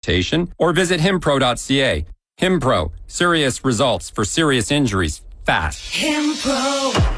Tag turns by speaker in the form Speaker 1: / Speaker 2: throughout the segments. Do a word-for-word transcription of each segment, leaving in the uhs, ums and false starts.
Speaker 1: rehabilitation, or visit himpro dot c a. Himpro, serious results for serious injuries, fast.
Speaker 2: Himpro.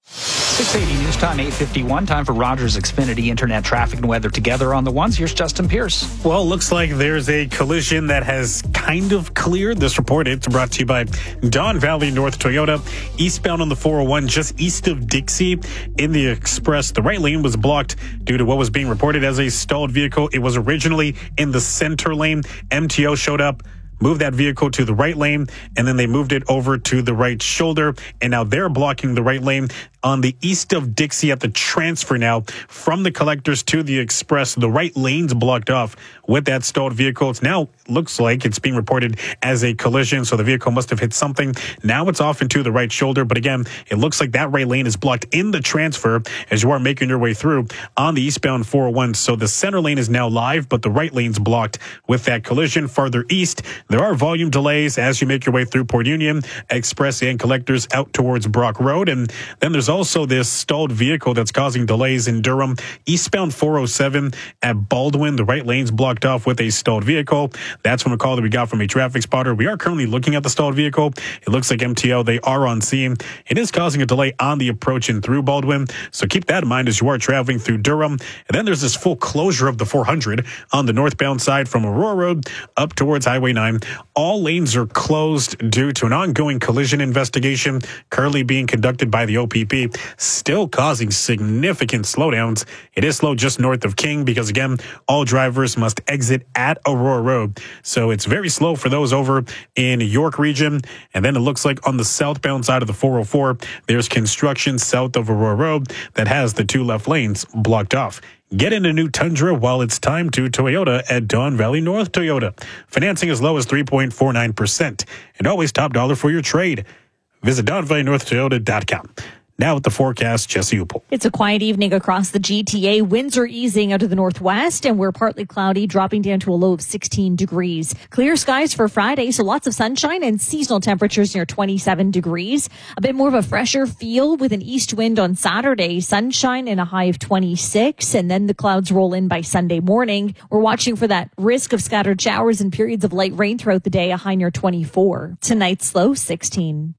Speaker 3: six eighty News Time, eight fifty-one. Time for Rogers Xfinity Internet traffic and weather together on the ones. Here's Justin Pierce.
Speaker 4: Well, looks like there's a collision that has kind of cleared. This report, it's brought to you by Don Valley North Toyota. Eastbound on the four oh one, just east of Dixie in the Express. The right lane was blocked due to what was being reported as a stalled vehicle. It was originally in the center lane. M T O showed up, moved that vehicle to the right lane, and then they moved it over to the right shoulder, and now they're blocking the right lane on the east of Dixie at the transfer now from the collectors to the Express. The right lane's blocked off with that stalled vehicle. It's now looks like it's being reported as a collision, so the vehicle must have hit something. Now it's off into the right shoulder, but again, it looks like that right lane is blocked in the transfer as you are making your way through on the eastbound four oh one. So the center lane is now live, but the right lane's blocked with that collision. Farther east, there are volume delays as you make your way through Port Union, Express, and collectors out towards Brock Road. And then there's also this stalled vehicle that's causing delays in Durham. Eastbound four oh seven at Baldwin, the right lane's blocked off with a stalled vehicle. That's from a call that we got from a traffic spotter. We are currently looking at the stalled vehicle. It looks like M T O, they are on scene. It is causing a delay on the approach and through Baldwin, so keep that in mind as you are traveling through Durham. And then there's this full closure of the four hundred on the northbound side from Aurora Road up towards Highway nine. All lanes are closed due to an ongoing collision investigation currently being conducted by the O P P, still causing significant slowdowns. It is slow just north of King because, again, all drivers must exit at Aurora Road. So it's very slow for those over in York region. And then it looks like on the southbound side of the four oh four, there's construction south of Aurora Road that has the two left lanes blocked off. Get in a new Tundra while it's time to Toyota at Don Valley North Toyota. Financing as low as three point four nine percent and always top dollar for your trade. Visit don valley north toyota dot com. Now with the forecast, Jesse Upel.
Speaker 5: It's a quiet evening across the G T A. Winds are easing out of the northwest, and we're partly cloudy, dropping down to a low of sixteen degrees. Clear skies for Friday, so lots of sunshine and seasonal temperatures near twenty-seven degrees. A bit more of a fresher feel with an east wind on Saturday. Sunshine and a high of twenty-six, and then the clouds roll in by Sunday morning. We're watching for that risk of scattered showers and periods of light rain throughout the day, a high near twenty-four. Tonight's low, sixteen.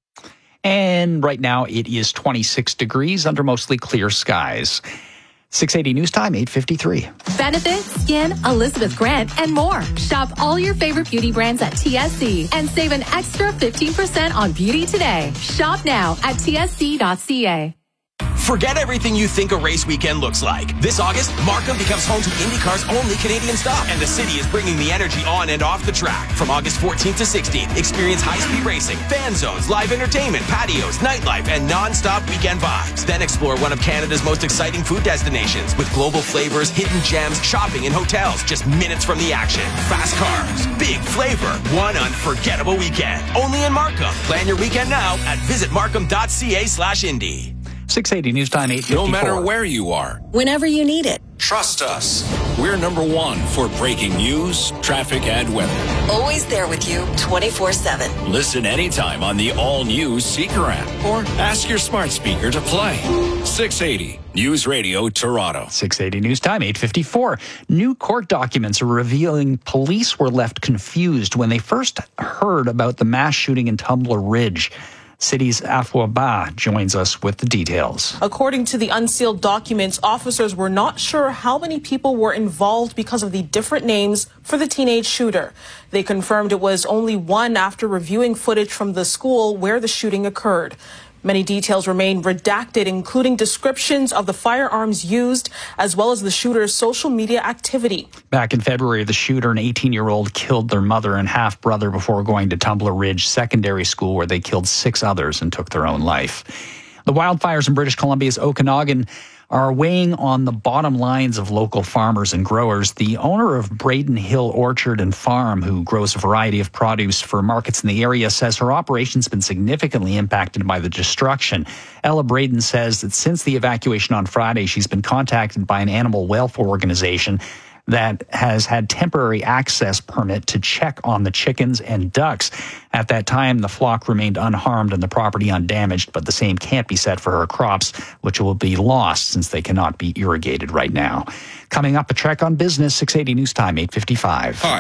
Speaker 3: And right now it is twenty-six degrees under mostly clear skies. six eighty News Time, eight fifty-three.
Speaker 6: Benefits, skin, Elizabeth Grant, and more. Shop all your favorite beauty brands at T S C and save an extra fifteen percent on beauty today. Shop now at T S C dot C A.
Speaker 7: Forget everything you think a race weekend looks like. This August, Markham becomes home to IndyCar's only Canadian stop, and the city is bringing the energy on and off the track. From August fourteenth to sixteenth, experience high-speed racing, fan zones, live entertainment, patios, nightlife, and non-stop weekend vibes. Then explore one of Canada's most exciting food destinations with global flavors, hidden gems, shopping, and hotels just minutes from the action. Fast cars, big flavor, one unforgettable weekend. Only in Markham. Plan your weekend now at visit markham dot c a slash indy.
Speaker 3: six eighty News Time, eight fifty-four.
Speaker 8: No matter where you are,
Speaker 2: whenever you need it.
Speaker 8: Trust us. We're number one for breaking news, traffic, and weather.
Speaker 2: Always there with you twenty-four seven.
Speaker 8: Listen anytime on the all-new Seeker app or ask your smart speaker to play. six eighty News Radio Toronto.
Speaker 3: six eighty News Time, eight fifty-four. New court documents are revealing police were left confused when they first heard about the mass shooting in Tumbler Ridge. City's Afua Ba joins us with the details.
Speaker 9: According to the unsealed documents, officers were not sure how many people were involved because of the different names for the teenage shooter. They confirmed it was only one after reviewing footage from the school where the shooting occurred. Many details remain redacted, including descriptions of the firearms used, as well as the shooter's social media activity.
Speaker 3: Back in February, the shooter, an eighteen-year-old, killed their mother and half-brother before going to Tumbler Ridge Secondary School, where they killed six others and took their own life. The wildfires in British Columbia's Okanagan are weighing on the bottom lines of local farmers and growers. The owner of Braden Hill Orchard and Farm, who grows a variety of produce for markets in the area, says her operation's been significantly impacted by the destruction. Ella Braden says that since the evacuation on Friday, she's been contacted by an animal welfare organization that has had temporary access permit to check on the chickens and ducks. At that time, the flock remained unharmed and the property undamaged, but the same can't be said for her crops, which will be lost since they cannot be irrigated right now. Coming up, a check on business, six eighty News Time, eight fifty-five.
Speaker 8: Hi,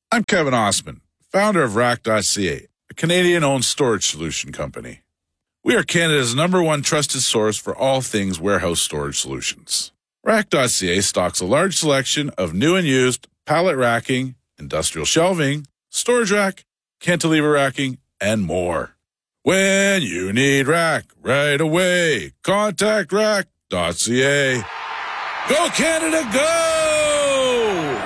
Speaker 10: I'm Kevin Osman, founder of Rack dot C A, a Canadian-owned storage solution company. We are Canada's number one trusted source for all things warehouse storage solutions. Rack dot C A stocks a large selection of new and used pallet racking, industrial shelving, storage rack, cantilever racking, and more. When you need rack right away, contact Rack dot C A. Go Canada, go!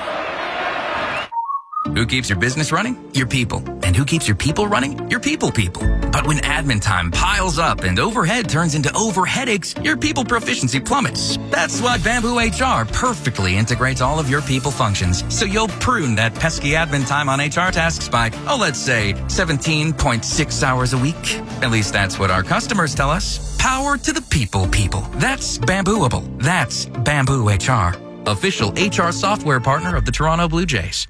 Speaker 11: Who keeps your business running? Your people. And who keeps your people running? Your people people. But when admin time piles up and overhead turns into over headaches, your people proficiency plummets. That's why Bamboo H R perfectly integrates all of your people functions, so you'll prune that pesky admin time on H R tasks by, oh, let's say, seventeen point six hours a week. At least that's what our customers tell us. Power to the people people. That's Bambooable. That's Bamboo H R. Official H R software partner of the Toronto Blue Jays.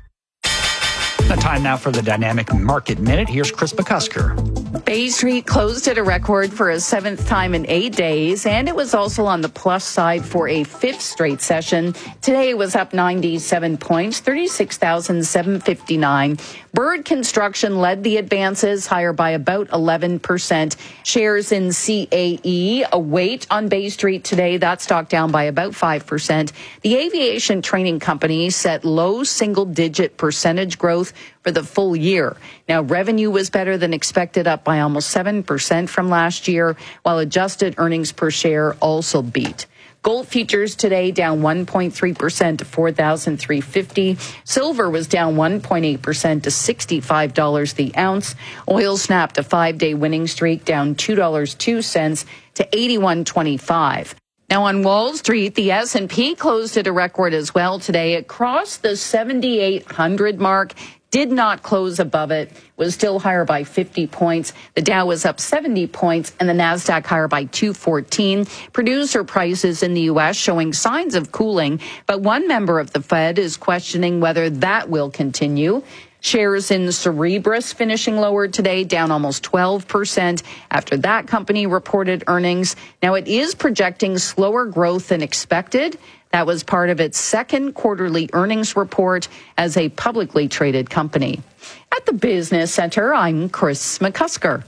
Speaker 3: The time now for the Dynamic Market Minute. Here's Chris McCusker.
Speaker 12: Bay Street closed at a record for a seventh time in eight days, and it was also on the plus side for a fifth straight session. Today it was up ninety-seven points, thirty-six thousand seven hundred fifty-nine. Bird Construction led the advances, higher by about eleven percent. Shares in C A E, a weight on Bay Street today, that stock down by about five percent. The Aviation Training Company set low single-digit percentage growth for the full year. Now, revenue was better than expected, up by almost seven percent from last year, while adjusted earnings per share also beat. Gold futures today down one point three percent to four thousand three hundred fifty dollars. Silver was down one point eight percent to sixty-five dollars the ounce. Oil snapped a five-day winning streak, down two dollars and two cents to eighty-one twenty-five. Now on Wall Street, the S and P closed at a record as well today. It crossed the seventy-eight hundred mark, did not close above it, was still higher by fifty points. The Dow was up seventy points and the Nasdaq higher by two fourteen. Producer prices in the U S showing signs of cooling, but one member of the Fed is questioning whether that will continue. Shares in Cerebras finishing lower today, down almost twelve percent after that company reported earnings. Now it is projecting slower growth than expected. That was part of its second quarterly earnings report as a publicly traded company. At the Business Center, I'm Chris McCusker.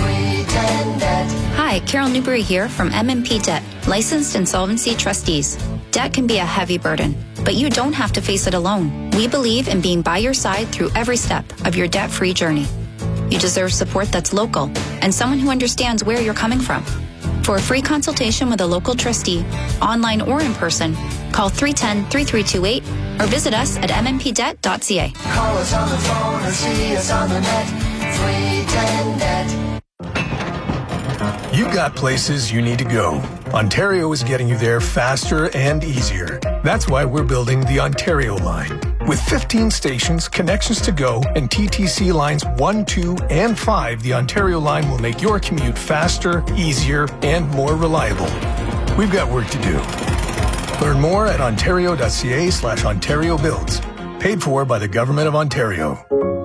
Speaker 13: Hi, Carol Newberry here from M and P Debt, licensed insolvency trustees. Debt can be a heavy burden, but you don't have to face it alone. We believe in being by your side through every step of your debt-free journey. You deserve support that's local and someone who understands where you're coming from. For a free consultation with a local trustee, online or in person, call three one zero, three three two eight or visit us at m m p debt dot c a.
Speaker 14: Call us on the phone or see us on the net. three ten net.
Speaker 15: You've got places you need to go. Ontario is getting you there faster and easier. That's why we're building the Ontario line. With fifteen stations, connections to go, and T T C lines one, two, and five, the Ontario line will make your commute faster, easier, and more reliable. We've got work to do. Learn more at ontario dot c a slash Ontario Builds. Paid for by the Government of Ontario.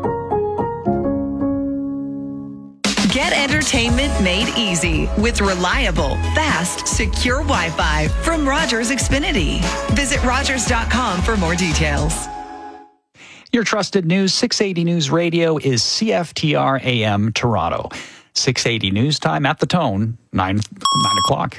Speaker 16: Get entertainment made easy with reliable, fast, secure Wi-Fi from Rogers Xfinity. Visit rogers dot com for more details.
Speaker 3: Your trusted news, six eighty News Radio, is C F T R A M Toronto. six eighty News Time at the Tone, nine, nine o'clock.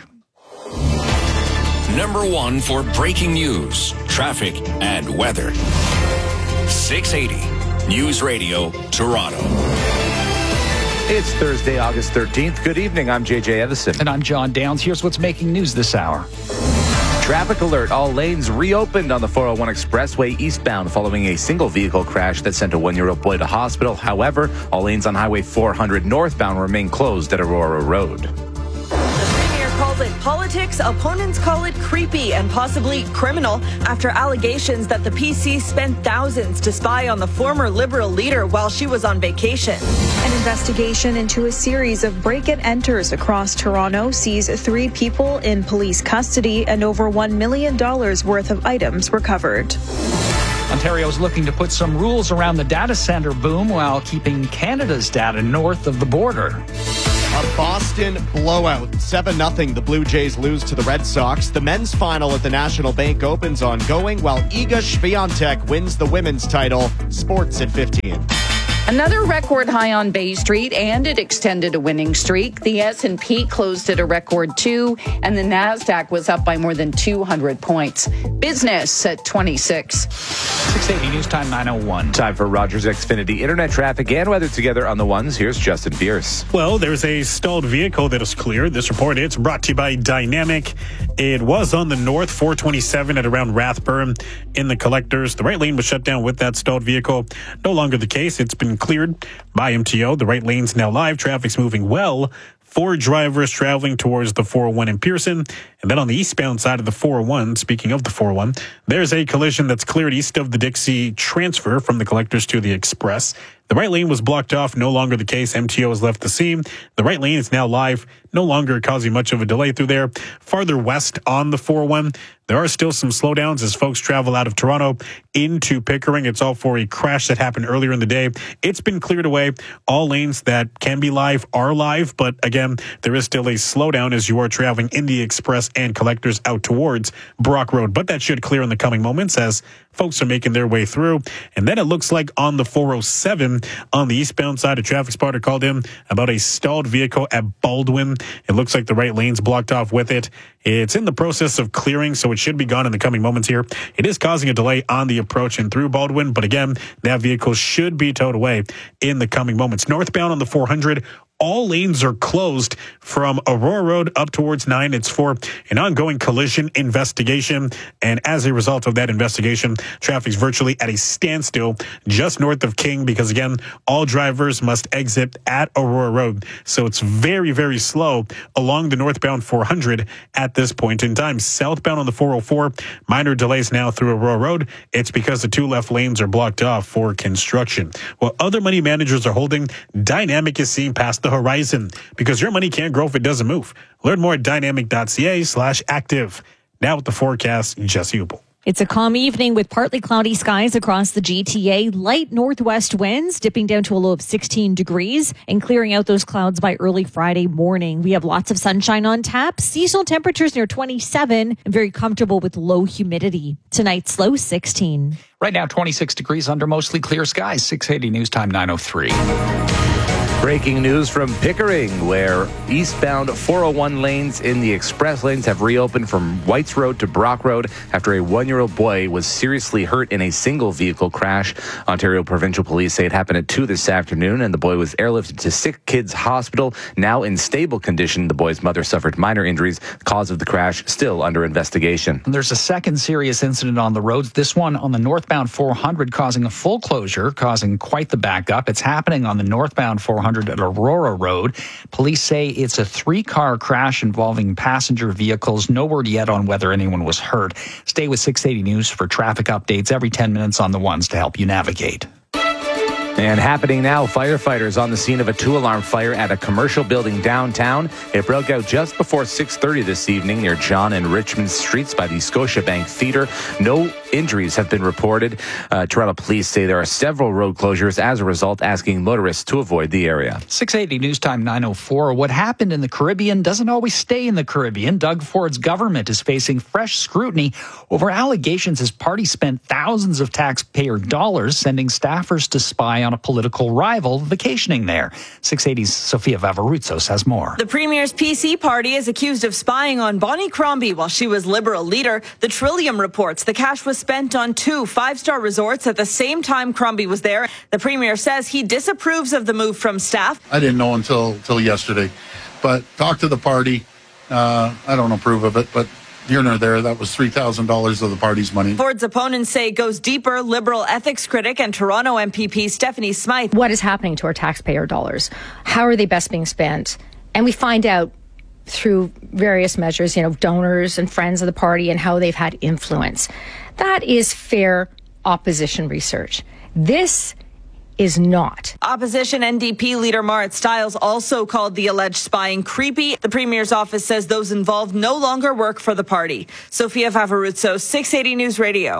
Speaker 8: Number one for breaking news, traffic, and weather. six eighty News Radio, Toronto.
Speaker 17: It's Thursday, August thirteenth. Good evening. I'm J J Edison.
Speaker 3: And I'm John Downs. Here's what's making news this hour.
Speaker 17: Traffic alert. All lanes reopened on the four oh one Expressway eastbound following a single vehicle crash that sent a one-year-old boy to hospital. However, all lanes on Highway four hundred northbound remain closed at Aurora Road.
Speaker 18: Calls it politics, opponents call it creepy and possibly criminal after allegations that the P C spent thousands to spy on the former Liberal leader while she was on vacation.
Speaker 19: An investigation into a series of break-and-enters across Toronto sees three people in police custody and over one million dollars worth of items recovered.
Speaker 3: Ontario is looking to put some rules around the data center boom while keeping Canada's data north of the border.
Speaker 20: A Boston blowout. seven nothing. The Blue Jays lose to the Red Sox. The men's final at the National Bank Open's ongoing, while Iga Swiatek wins the women's title. Sports at fifteen.
Speaker 12: Another record high on Bay Street, and it extended a winning streak. The S and P closed at a record two, and the NASDAQ was up by more than two hundred points. Business at twenty-six.
Speaker 3: six eighty News Time nine oh one.
Speaker 17: Time for Rogers Xfinity Internet traffic and weather together on the ones. Here's Justin Pierce.
Speaker 4: Well, there's a stalled vehicle that is cleared. This report is brought to you by Dynamic. It was on the north four twenty-seven at around Rathburn in the collectors. The right lane was shut down with that stalled vehicle. No longer the case. It's been cleared by M T O. The right lane's now live. Traffic's moving well. Four drivers traveling towards the four oh one in Pearson. And then on the eastbound side of the four oh one, speaking of the four oh one, there's a collision that's cleared east of the Dixie transfer from the collectors to the express. The right lane was blocked off, no longer the case. M T O has left the scene. The right lane is now live, no longer causing much of a delay through there. Farther west on the four oh one, there are still some slowdowns as folks travel out of Toronto into Pickering. It's all for a crash that happened earlier in the day. It's been cleared away. All lanes that can be live are live, but again, there is still a slowdown as you are traveling in the express and collectors out towards Brock Road. But that should clear in the coming moments as folks are making their way through. And then it looks like on the four oh seven, on the eastbound side, a traffic spotter called in about a stalled vehicle at Baldwin. It looks like the right lane's blocked off with it. It's in the process of clearing, so it should be gone in the coming moments here. It is causing a delay on the approach and through Baldwin, but again, that vehicle should be towed away in the coming moments. Northbound on the four hundred, all lanes are closed from Aurora Road up towards nine. It's for an ongoing collision investigation. And as a result of that investigation, traffic's virtually at a standstill just north of King because, again, all drivers must exit at Aurora Road. So it's very, very slow along the northbound four hundred at this point in time. Southbound on the four oh four, minor delays now through Aurora Road. It's because the two left lanes are blocked off for construction. While other money managers are holding, Dynamic is seeing past the horizon because your money can't grow if it doesn't move. Learn more at dynamic.ca slash active. Now with the forecast, Jesse Upel.
Speaker 5: It's a calm evening with partly cloudy skies across the G T A, light northwest winds dipping down to a low of sixteen degrees and clearing out those clouds by early Friday morning. We have lots of sunshine on tap, seasonal temperatures near twenty-seven and very comfortable with low humidity. Tonight's low sixteen.
Speaker 3: Right now, twenty-six degrees under mostly clear skies. six eighty News Time nine oh three.
Speaker 17: Breaking news from Pickering, where eastbound four oh one lanes in the express lanes have reopened from Whites Road to Brock Road after a one-year-old boy was seriously hurt in a single vehicle crash. Ontario Provincial Police say it happened at two this afternoon, and the boy was airlifted to Sick Kids Hospital. Now in stable condition, the boy's mother suffered minor injuries. The cause of the crash still under investigation.
Speaker 3: And there's a second serious incident on the roads, this one on the northbound four hundred, causing a full closure, causing quite the backup. It's happening on the northbound four hundred at Aurora Road. Police say it's a three-car crash involving passenger vehicles. No word yet on whether anyone was hurt. Stay with six eighty News for traffic updates every ten minutes on the ones to help you navigate.
Speaker 17: And happening now, firefighters on the scene of a two-alarm fire at a commercial building downtown. It broke out just before six thirty this evening near John and Richmond Streets by the Scotiabank Theatre. No injuries have been reported. Uh, Toronto police say there are several road closures as a result, asking motorists to avoid the area.
Speaker 3: six eighty News Time nine oh four. What happened in the Caribbean doesn't always stay in the Caribbean. Doug Ford's government is facing fresh scrutiny over allegations his party spent thousands of taxpayer dollars sending staffers to spy on a political rival vacationing there. six eighty's Sophia Vavaruzzo has more.
Speaker 18: The Premier's P C party is accused of spying on Bonnie Crombie while she was Liberal leader. The Trillium reports the cash was spent on two five-star resorts at the same time Crombie was there. The Premier says he disapproves of the move from staff.
Speaker 21: I didn't know until, until yesterday, but talk to the party. Uh, I don't approve of it, but here nor there, that was three thousand dollars of the party's money.
Speaker 18: Ford's opponents say it goes deeper. Liberal ethics critic and Toronto M P P Stephanie Smythe.
Speaker 22: What is happening to our taxpayer dollars? How are they best being spent? And we find out through various measures, you know, donors and friends of the party and how they've had influence. That is fair opposition research. This is not.
Speaker 18: Opposition N D P leader Marit Stiles also called the alleged spying creepy. The Premier's office says those involved no longer work for the party. Sophia Vavaruzzo, six eighty News Radio.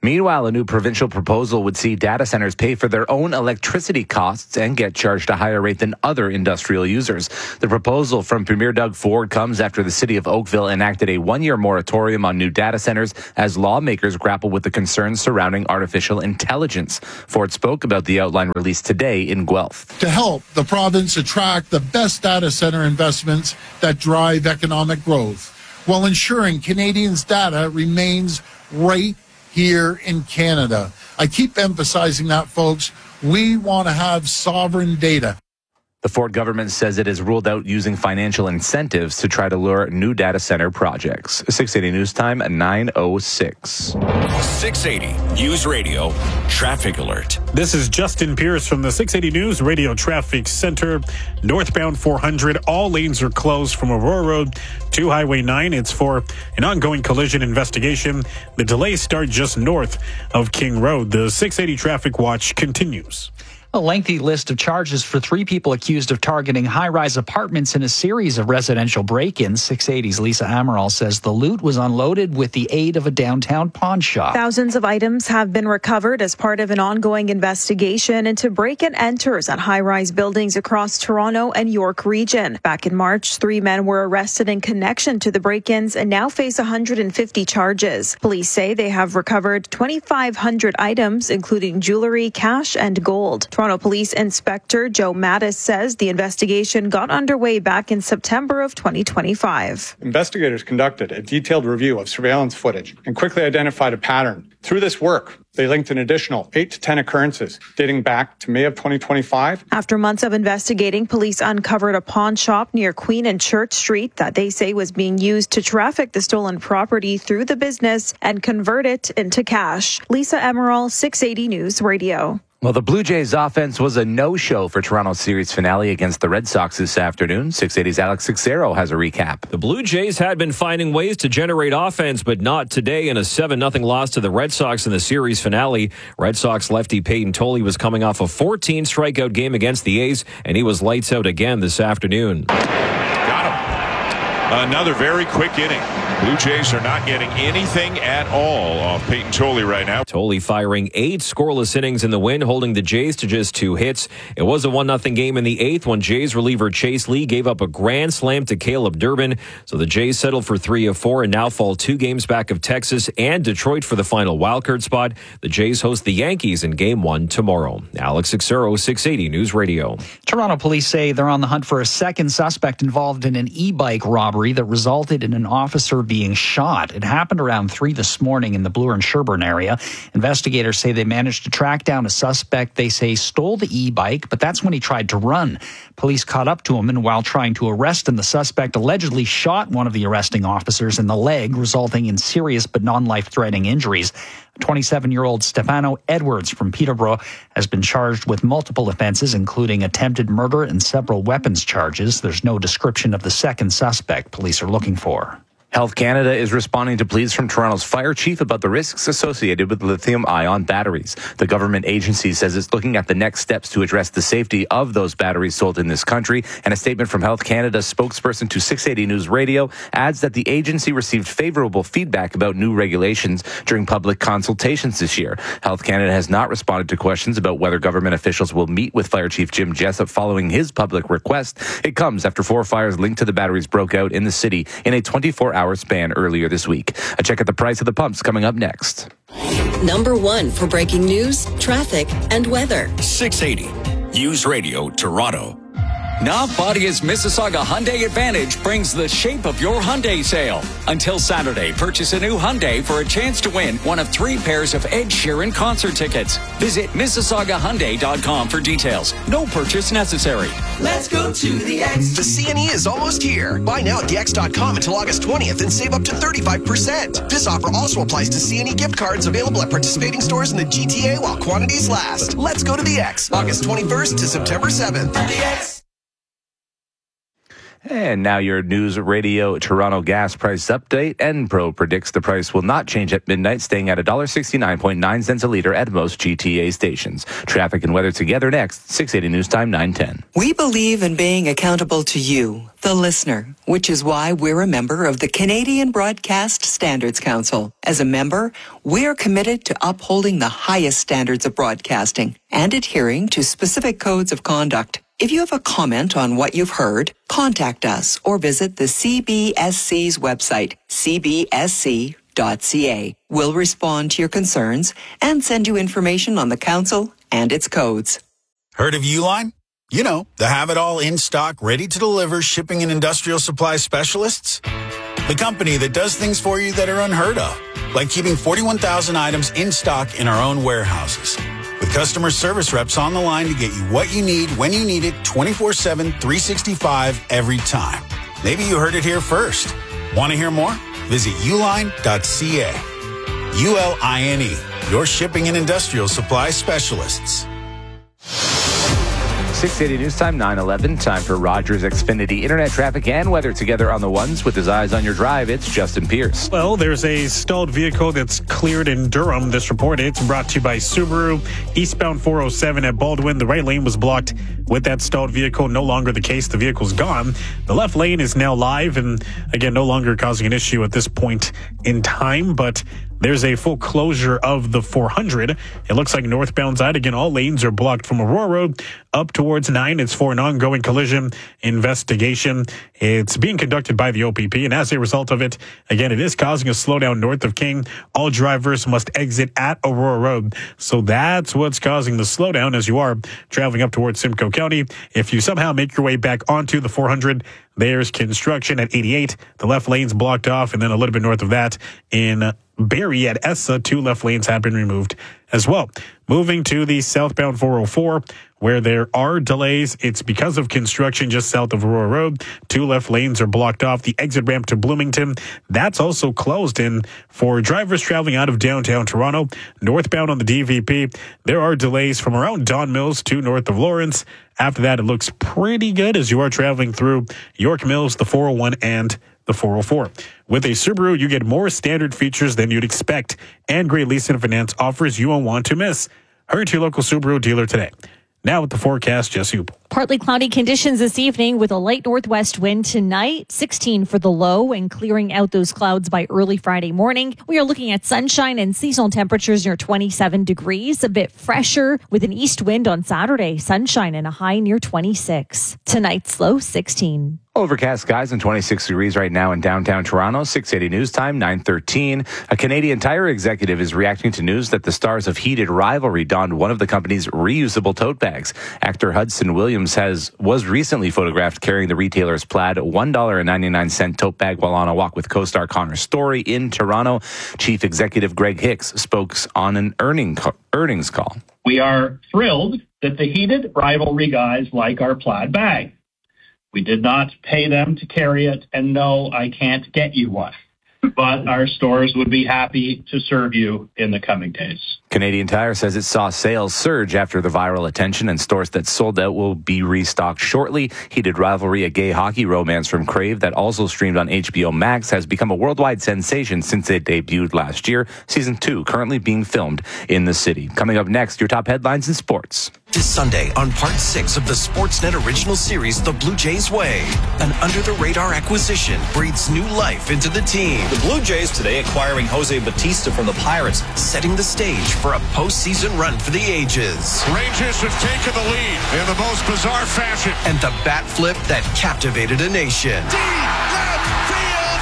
Speaker 17: Meanwhile, a new provincial proposal would see data centers pay for their own electricity costs and get charged a higher rate than other industrial users. The proposal from Premier Doug Ford comes after the city of Oakville enacted a one-year moratorium on new data centers as lawmakers grapple with the concerns surrounding artificial intelligence. Ford spoke about the outline released today in Guelph.
Speaker 21: To help the province attract the best data center investments that drive economic growth, while ensuring Canadians' data remains right here in Canada. I keep emphasizing that, folks. We want to have sovereign data.
Speaker 17: The Ford government says it has ruled out using financial incentives to try to lure new data center projects. six eighty News Time at nine oh six.
Speaker 8: six eighty News Radio Traffic Alert.
Speaker 4: This is Justin Pierce from the six eighty News Radio Traffic Center. Northbound four hundred, all lanes are closed from Aurora Road to Highway nine. It's for an ongoing collision investigation. The delays start just north of King Road. The six eighty Traffic Watch continues.
Speaker 3: A lengthy list of charges for three people accused of targeting high-rise apartments in a series of residential break-ins. six eighty's Lisa Amaral says the loot was unloaded with the aid of a downtown pawn shop.
Speaker 19: Thousands of items have been recovered as part of an ongoing investigation into break-and-enters at high-rise buildings across Toronto and York region. Back in March, three men were arrested in connection to the break-ins and now face one hundred fifty charges. Police say they have recovered twenty-five hundred items, including jewelry, cash, and gold. Toronto Police Inspector Joe Mattis says the investigation got underway back in September of twenty twenty-five.
Speaker 1: Investigators conducted a detailed review of surveillance footage and quickly identified a pattern. Through this work, they linked an additional eight to ten occurrences dating back to May of twenty twenty-five.
Speaker 19: After months of investigating, police uncovered a pawn shop near Queen and Church Street that they say was being used to traffic the stolen property through the business and convert it into cash. Lisa Amaral, six eighty News Radio.
Speaker 17: Well, the Blue Jays offense was a no-show for Toronto's series finale against the Red Sox this afternoon. six eighty's Alex Sixero has a recap.
Speaker 6: The Blue Jays had been finding ways to generate offense, but not today in a seven nothing loss to the Red Sox in the series finale. Red Sox lefty Peyton Tolley was coming off a fourteen strikeout game against the A's, and he was lights out again this afternoon.
Speaker 23: Got him. Another very quick inning. Blue Jays are not getting anything at all off Peyton Tolley right now.
Speaker 6: Tolley firing eight scoreless innings in the win, holding the Jays to just two hits. It was a one nothing game in the eighth when Jays reliever Chase Lee gave up a grand slam to Caleb Durbin. So the Jays settled for three of four and now fall two games back of Texas and Detroit for the final wildcard spot. The Jays host the Yankees in game one tomorrow. Alex Sixero, six eighty News Radio.
Speaker 3: Toronto police say they're on the hunt for a second suspect involved in an e-bike robbery that resulted in an officer being shot. It happened around three this morning in the Bloor and Sherbourne area. Investigators say they managed to track down a suspect they say stole the e-bike, but that's when he tried to run. Police caught up to him, and while trying to arrest him, the suspect allegedly shot one of the arresting officers in the leg, resulting in serious but non-life-threatening injuries. twenty-seven-year-old Stefano Edwards from Peterborough has been charged with multiple offenses, including attempted murder and several weapons charges. There's no description of the second suspect police are looking for.
Speaker 17: Health Canada is responding to pleas from Toronto's fire chief about the risks associated with lithium-ion batteries. The government agency says it's looking at the next steps to address the safety of those batteries sold in this country. And a statement from Health Canada's spokesperson to six eighty News Radio adds that the agency received favorable feedback about new regulations during public consultations this year. Health Canada has not responded to questions about whether government officials will meet with Fire Chief Jim Jessup following his public request. It comes after four fires linked to the batteries broke out in the city in a twenty-four hour span earlier this week. A check at the price of the pumps coming up next.
Speaker 2: Number one for breaking news, traffic, and weather.
Speaker 8: six eighty News Radio Toronto.
Speaker 24: Now Badia's Mississauga Hyundai Advantage brings the shape of your Hyundai sale. Until Saturday, purchase a new Hyundai for a chance to win one of three pairs of Ed Sheeran concert tickets. Visit Mississauga Hyundai dot com for details. No purchase necessary.
Speaker 7: Let's go to the X. The C N E is almost here. Buy now at the X dot com until August twentieth and save up to thirty-five percent. This offer also applies to C N E gift cards available at participating stores in the G T A while quantities last. Let's go to the X. August twenty-first to September seventh. The X.
Speaker 17: And now your News Radio Toronto gas price update. Enpro predicts the price will not change at midnight, staying at one dollar sixty-nine point nine cents a litre at most G T A stations. Traffic and weather together next, six eighty News Time, nine ten.
Speaker 25: We believe in being accountable to you
Speaker 9: The listener, which is why we're a member of the Canadian Broadcast Standards Council. As a member, we're committed to upholding the highest standards of broadcasting and adhering to specific codes of conduct. If you have a comment on what you've heard, contact us or visit the C B S C's website, c b s c dot c a. We'll respond to your concerns and send you information on the council and its codes.
Speaker 10: Heard of Uline? You know, the have-it-all in-stock, ready-to-deliver shipping and industrial supply specialists. The company that does things for you that are unheard of, like keeping forty-one thousand items in stock in our own warehouses. With customer service reps on the line to get you what you need, when you need it, twenty-four seven, three sixty-five, every time. Maybe you heard it here first. Want to hear more? Visit uline dot c a. U L I N E, your shipping and industrial supply specialists.
Speaker 17: six eighty News Time, nine eleven. Time for Rogers Xfinity Internet traffic and weather together on the ones with his eyes on your drive. It's Justin Pierce.
Speaker 4: Well, there's a stalled vehicle that's cleared in Durham. This report, it's brought to you by Subaru. Eastbound four oh seven at Baldwin. The right lane was blocked with that stalled vehicle. No longer the case. The vehicle's gone. The left lane is now live and, again, no longer causing an issue at this point in time. But there's a full closure of the four hundred. It looks like northbound side. Again, all lanes are blocked from Aurora Road up towards nine. It's for an ongoing collision investigation. It's being conducted by the O P P, and as a result of it, again, it is causing a slowdown north of King. All drivers must exit at Aurora Road. So that's what's causing the slowdown as you are traveling up towards Simcoe County. If you somehow make your way back onto the four hundred, there's construction at eighty-eight. The left lane's blocked off, and then a little bit north of that in Barrie at Essa, two left lanes have been removed as well. Moving to the southbound four oh four, where there are delays. It's because of construction just south of Aurora Road. Two left lanes are blocked off. The exit ramp to Bloomington, that's also closed. And for drivers traveling out of downtown Toronto, northbound on the D V P, there are delays from around Don Mills to north of Lawrence. After that, it looks pretty good as you are traveling through York Mills, the four oh one, and the four oh four. With a Subaru, you get more standard features than you'd expect, and great lease and finance offers you won't want to miss. Hurry to your local Subaru dealer today. Now with the forecast, Jesse Hoople.
Speaker 5: Partly cloudy conditions this evening with a light northwest wind tonight, sixteen for the low, and clearing out those clouds by early Friday morning. We are looking at sunshine and seasonal temperatures near twenty-seven degrees, a bit fresher with an east wind on Saturday, sunshine and a high near twenty-six. Tonight's low sixteen.
Speaker 17: Overcast skies and twenty-six degrees right now in downtown Toronto. six eighty News Time, nine thirteen. A Canadian Tire executive is reacting to news that the stars of Heated Rivalry donned one of the company's reusable tote bags. Actor Hudson Williams has was recently photographed carrying the retailer's plaid one dollar and ninety-nine cents tote bag while on a walk with co-star Connor Story in Toronto. Chief Executive Greg Hicks spoke on an earning co- earnings call.
Speaker 11: We are thrilled that the Heated Rivalry guys like our plaid bag. We did not pay them to carry it, and no, I can't get you one. But our stores would be happy to serve you in the coming days.
Speaker 17: Canadian Tire says it saw sales surge after the viral attention, and stores that sold out will be restocked shortly. Heated Rivalry, a gay hockey romance from Crave that also streamed on H B O Max, has become a worldwide sensation since it debuted last year. Season two currently being filmed in the city. Coming up next, your top headlines in sports.
Speaker 7: This Sunday on part six of the Sportsnet original series, The Blue Jays Way. An under-the-radar acquisition breathes new life into the team.
Speaker 13: The Blue Jays today acquiring Jose Bautista from the Pirates,
Speaker 7: setting the stage for a postseason run for the ages.
Speaker 23: Rangers have taken the lead in the most bizarre fashion.
Speaker 7: And the bat flip that captivated a nation.
Speaker 23: Deep left field,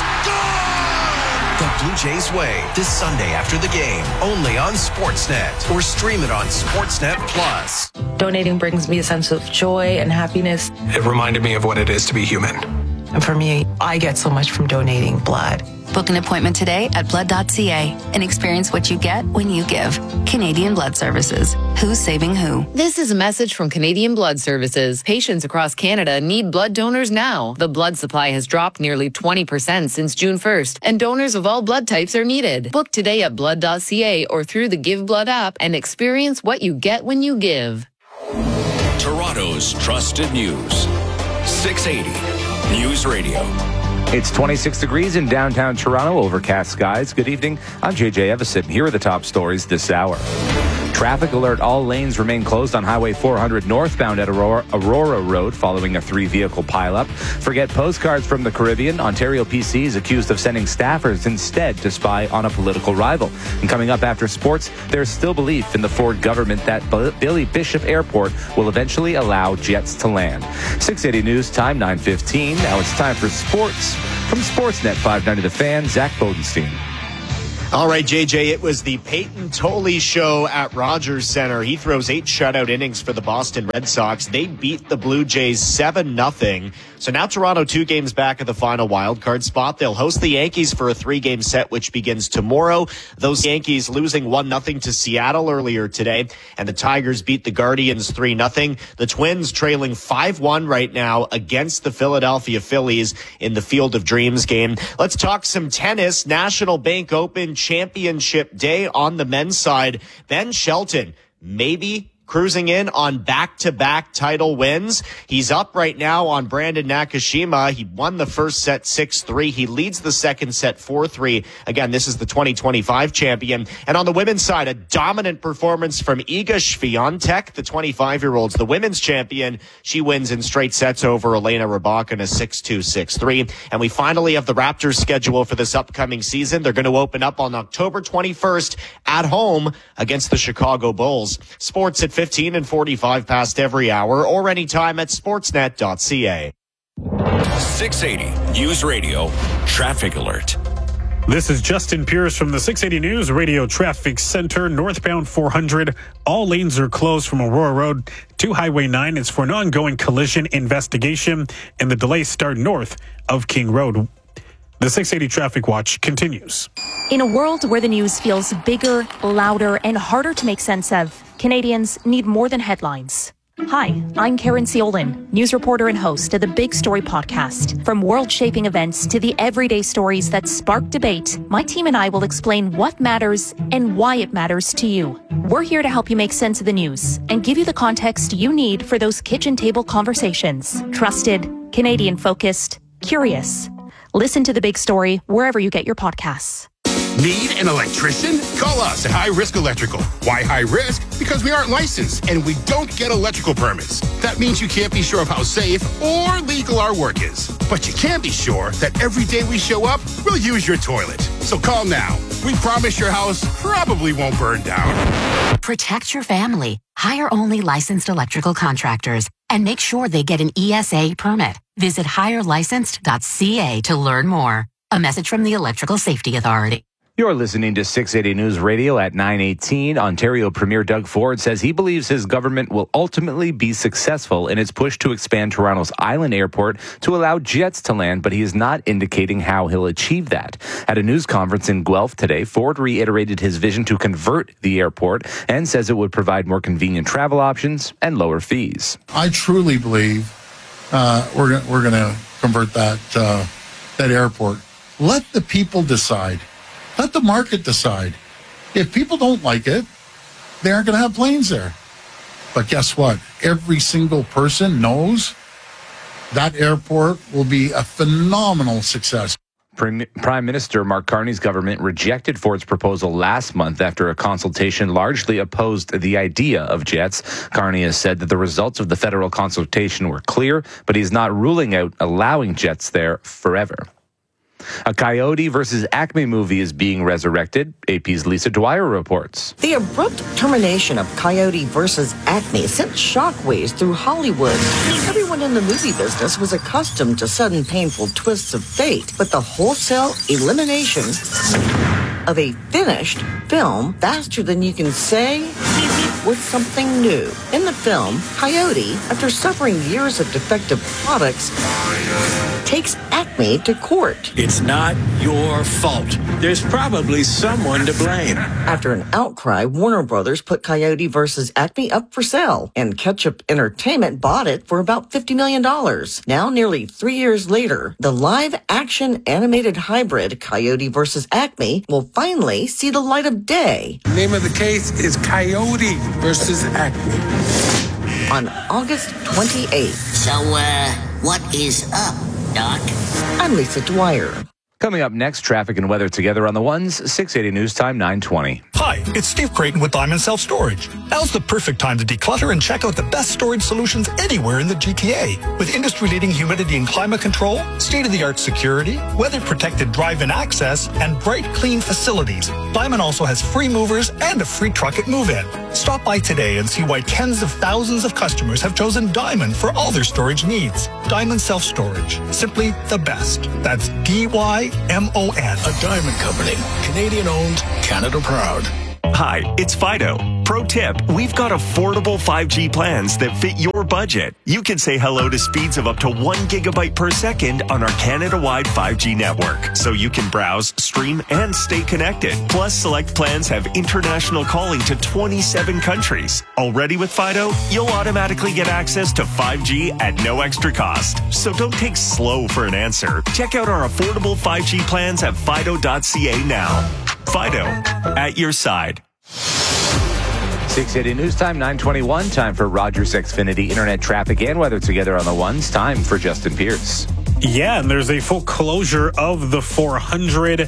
Speaker 23: gone!
Speaker 7: The Blue Jays Way, this Sunday after the game, only on Sportsnet, or stream it on Sportsnet Plus.
Speaker 25: Donating brings me a sense of joy and happiness.
Speaker 26: It reminded me of what it is to be human.
Speaker 25: And for me, I get so much from donating blood.
Speaker 27: Book an appointment today at blood dot c a and experience what you get when you give. Canadian Blood Services. Who's saving who?
Speaker 28: This is a message from Canadian Blood Services. Patients across Canada need blood donors now. The blood supply has dropped nearly twenty percent since June first, and donors of all blood types are needed. Book today at blood dot c a or through the Give Blood app and experience what you get when you give.
Speaker 8: Toronto's trusted news. six eighty News Radio.
Speaker 17: It's twenty-six degrees in downtown Toronto, overcast skies. Good evening. I'm J J Evison. Here are the top stories this hour. Traffic alert. All lanes remain closed on Highway four hundred northbound at Aurora, Aurora Road following a three-vehicle pileup. Forget postcards from the Caribbean. Ontario P C is accused of sending staffers instead to spy on a political rival. And coming up after sports, there's still belief in the Ford government that Billy Bishop Airport will eventually allow jets to land. six eighty News Time, nine fifteen. Now it's time for sports. From Sportsnet five ninety The Fan, Zach Bodenstein.
Speaker 12: All right, J J, it was the Peyton Tolley show at Rogers Center. He throws eight shutout innings for the Boston Red Sox. They beat the Blue Jays seven nothing. So now Toronto two games back at the final wildcard spot. They'll host the Yankees for a three-game set, which begins tomorrow. Those Yankees losing one nothing to Seattle earlier today. And the Tigers beat the Guardians three nothing. The Twins trailing five one right now against the Philadelphia Phillies in the Field of Dreams game. Let's talk some tennis. National Bank Open Championship Day on the men's side. Ben Shelton, maybe cruising in on back-to-back title wins. He's up right now on Brandon Nakashima. He won the first set six three. He leads the second set four three. Again, this is the twenty twenty-five champion. And on the women's side, a dominant performance from Iga Swiatek, the twenty-five-year-old's the women's champion. She wins in straight sets over Elena Rybakina six two, six three. And we finally have the Raptors schedule for this upcoming season. They're going to open up on October twenty-first at home against the Chicago Bulls. Sports at fifteen and forty-five past every hour or anytime at sportsnet dot c a.
Speaker 8: six eighty News Radio Traffic Alert.
Speaker 4: This is Justin Pierce from the six eighty News Radio Traffic Center. Northbound four hundred. All lanes are closed from Aurora Road to Highway nine. It's for an ongoing collision investigation, and the delays start north of King Road. The six eighty Traffic Watch continues.
Speaker 14: In a world where the news feels bigger, louder, and harder to make sense of, Canadians need more than headlines. Hi, I'm Karen Ciolin, news reporter and host of the Big Story podcast. From world-shaping events to the everyday stories that spark debate, my team and I will explain what matters and why it matters to you. We're here to help you make sense of the news and give you the context you need for those kitchen table conversations. Trusted, Canadian-focused, curious. Listen to The Big Story wherever you get your podcasts.
Speaker 15: Need an electrician? Call us at High Risk Electrical. Why high risk? Because we aren't licensed and we don't get electrical permits. That means you can't be sure of how safe or legal our work is. But you can be sure that every day we show up, we'll use your toilet. So call now. We promise your house probably won't burn down.
Speaker 16: Protect your family. Hire only licensed electrical contractors and make sure they get an E S A permit. Visit hire licensed dot c a to learn more. A message from the Electrical Safety Authority.
Speaker 17: You're listening to six eighty News Radio at nine eighteen. Ontario Premier Doug Ford says he believes his government will ultimately be successful in its push to expand Toronto's Island Airport to allow jets to land, but he is not indicating how he'll achieve that. At a news conference in Guelph today, Ford reiterated his vision to convert the airport and says it would provide more convenient travel options and lower fees.
Speaker 18: I truly believe uh, we're, we're going to convert that, uh, that airport. Let the people decide. Let the market decide. If people don't like it, they aren't going to have planes there. But guess what? Every single person knows that airport will be a phenomenal success.
Speaker 17: Prime Minister Mark Carney's government rejected Ford's proposal last month after a consultation largely opposed the idea of jets. Carney has said that the results of the federal consultation were clear, but he's not ruling out allowing jets there forever. A Coyote versus Acme movie is being resurrected. A P's Lisa Dwyer reports.
Speaker 20: The abrupt termination of Coyote versus Acme sent shockwaves through Hollywood. Everyone in the movie business was accustomed to sudden painful twists of fate, but the wholesale elimination of a finished film faster than you can say was something new. In the film, Coyote, after suffering years of defective products, takes Acme to court.
Speaker 21: It's not your fault. There's probably someone to blame.
Speaker 20: After an outcry, Warner Brothers put Coyote versus Acme up for sale, and Ketchup Entertainment bought it for about fifty million dollars. Now, nearly three years later, the live-action animated hybrid Coyote versus Acme will finally see the light of day.
Speaker 21: The name of the case is Coyote versus Acme.
Speaker 20: On August twenty-eighth.
Speaker 22: So, uh, what is up, Doc?
Speaker 20: I'm Lisa Dwyer.
Speaker 17: Coming up next, traffic and weather together on the ones, six eighty News Time, nine twenty.
Speaker 1: Hi, it's Steve Creighton with Diamond Self-Storage. Now's the perfect time to declutter and check out the best storage solutions anywhere in the G T A. With industry-leading humidity and climate control, state-of-the-art security, weather-protected drive-in access, and bright, clean facilities, Diamond also has free movers and a free truck at move-in. Stop by today and see why tens of thousands of customers have chosen Diamond for all their storage needs. Diamond Self-Storage. Simply the best. That's D Y M O N.
Speaker 2: A Diamond Company. Canadian-owned, Canada-proud.
Speaker 3: Hi, it's Fido. Pro tip, we've got affordable five G plans that fit your budget. You can say hello to speeds of up to one gigabyte per second on our Canada-wide five G network, so you can browse, stream, and stay connected. Plus, select plans have international calling to twenty-seven countries. Already with Fido, you'll automatically get access to five G at no extra cost. So don't take slow for an answer. Check out our affordable five G plans at fido dot c a now. Fido, at your side.
Speaker 17: six eighty News Time, nine twenty-one. Time for Rogers Xfinity Internet traffic and weather together on the ones. Time for Justin Pierce.
Speaker 4: Yeah, and there's a full closure of the four hundred.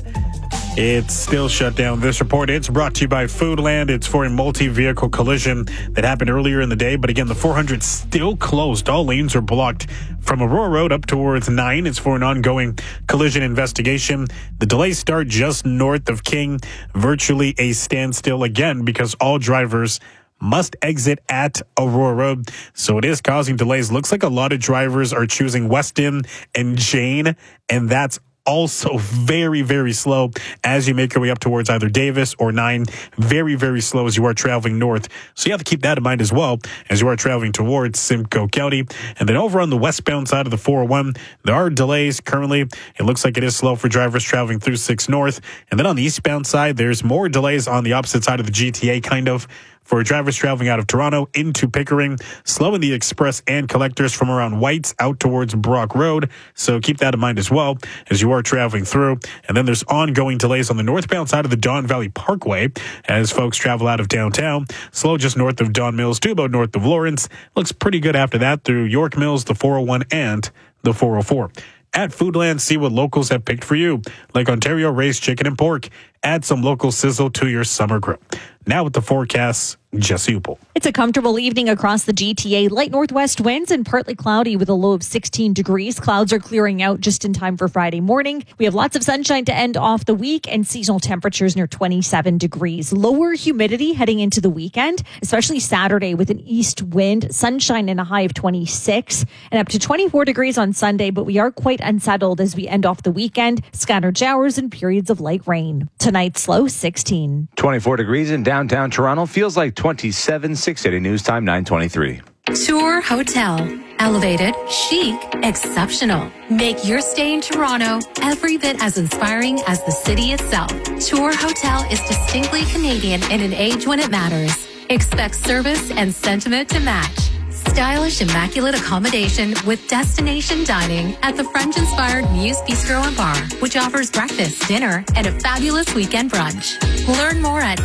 Speaker 4: It's still shut down. This report, it's brought to you by Foodland. It's for a multi-vehicle collision that happened earlier in the day. But again, the four hundred still closed. All lanes are blocked from Aurora Road up towards nine. It's for an ongoing collision investigation. The delays start just north of King. Virtually a standstill again because all drivers must exit at Aurora Road. So it is causing delays. Looks like a lot of drivers are choosing Weston and Jane, and that's also very, very slow as you make your way up towards either Davis or nine. Very, very slow as you are traveling north. So you have to keep that in mind as well as you are traveling towards Simcoe County. And then over on the westbound side of the four oh one, there are delays currently. It looks like it is slow for drivers traveling through six North. And then on the eastbound side, there's more delays on the opposite side of the G T A, kind of. For drivers traveling out of Toronto into Pickering, slowing the express and collectors from around Whites out towards Brock Road. So keep that in mind as well as you are traveling through. And then there's ongoing delays on the northbound side of the Don Valley Parkway as folks travel out of downtown. Slow just north of Don Mills, to about north of Lawrence. Looks pretty good after that through York Mills, the four oh one, and the four oh four. At Foodland, see what locals have picked for you, like Ontario raised chicken and pork. Add some local sizzle to your summer grill. Now with the forecasts, Jesse Upel.
Speaker 5: It's a comfortable evening across the G T A. Light northwest winds and partly cloudy with a low of sixteen degrees. Clouds are clearing out just in time for Friday morning. We have lots of sunshine to end off the week and seasonal temperatures near twenty-seven degrees. Lower humidity heading into the weekend, especially Saturday with an east wind, sunshine and a high of twenty-six and up to twenty-four degrees on Sunday. But we are quite unsettled as we end off the weekend. Scattered showers and periods of light rain. Tonight's low sixteen.
Speaker 17: twenty-four degrees in downtown Toronto. Feels like twenty-seven. six eighty News Time, nine twenty-three.
Speaker 6: Tour Hotel. Elevated, chic, exceptional. Make your stay in Toronto every bit as inspiring as the city itself. Tour Hotel is distinctly Canadian in an age when it matters. Expect service and sentiment to match. Stylish, immaculate accommodation with destination dining at the French-inspired Muse Bistro and Bar, which offers breakfast, dinner, and a fabulous weekend brunch. Learn more at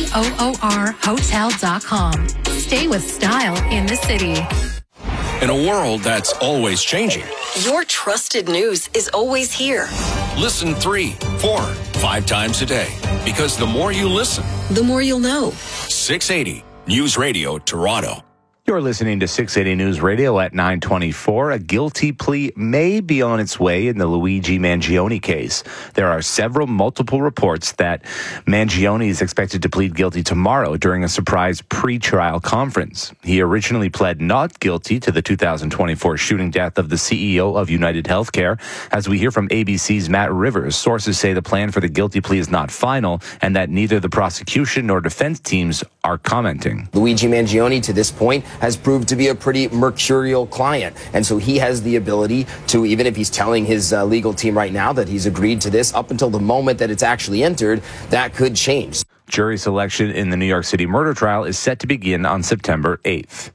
Speaker 6: toor hotel dot com. Stay with style in the city.
Speaker 8: In a world that's always changing,
Speaker 9: your trusted news is always here.
Speaker 8: Listen three, four, five times a day. Because the more you listen,
Speaker 9: the more you'll know.
Speaker 8: six eighty News Radio Toronto.
Speaker 17: You're listening to six eighty News Radio at nine twenty-four. A guilty plea may be on its way in the Luigi Mangione case. There are several multiple reports that Mangione is expected to plead guilty tomorrow during a surprise pre-trial conference. He originally pled not guilty to the two thousand twenty-four shooting death of the C E O of United Healthcare. As we hear from A B C's Matt Rivers, sources say the plan for the guilty plea is not final and that neither the prosecution nor defense teams are commenting.
Speaker 19: Luigi Mangione, to this point, has proved to be a pretty mercurial client. And so he has the ability to, even if he's telling his uh, legal team right now that he's agreed to this, up until the moment that it's actually entered, that could change.
Speaker 17: Jury selection in the New York City murder trial is set to begin on September eighth.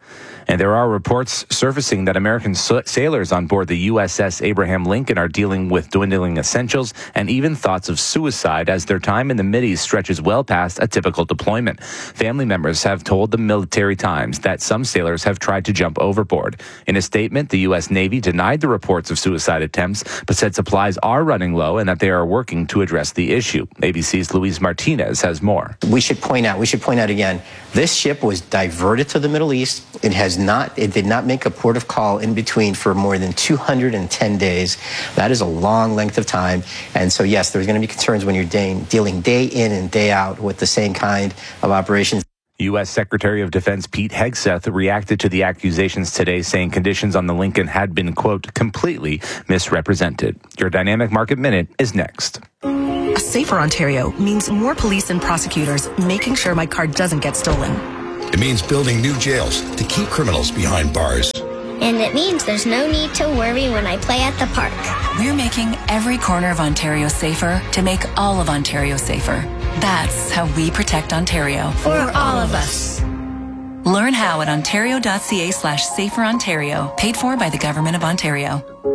Speaker 17: And there are reports surfacing that American sailors on board the U S S Abraham Lincoln are dealing with dwindling essentials and even thoughts of suicide as their time in the Mideast stretches well past a typical deployment. Family members have told the Military Times that some sailors have tried to jump overboard. In a statement, the U S Navy denied the reports of suicide attempts, but said supplies are running low and that they are working to address the issue. A B C's Luis Martinez has more.
Speaker 7: We should point out, we should point out again, this ship was diverted to the Middle East. It has not, it did not make a port of call in between for more than two hundred ten days. That is a long length of time. And so, yes, there's going to be concerns when you're de- dealing day in and day out with the same kind of operations.
Speaker 17: U S Secretary of Defense Pete Hegseth reacted to the accusations today, saying conditions on the Lincoln had been, quote, completely misrepresented. Your Dynamic Market Minute is next.
Speaker 10: A safer Ontario means more police and prosecutors making sure my car doesn't get stolen.
Speaker 2: It means building new jails to keep criminals behind bars.
Speaker 11: And it means there's no need to worry when I play at the park.
Speaker 10: We're making every corner of Ontario safer to make all of Ontario safer. That's how we protect Ontario.
Speaker 11: For all of us.
Speaker 10: Learn how at ontario.ca slash safer Ontario. Paid for by the Government of Ontario.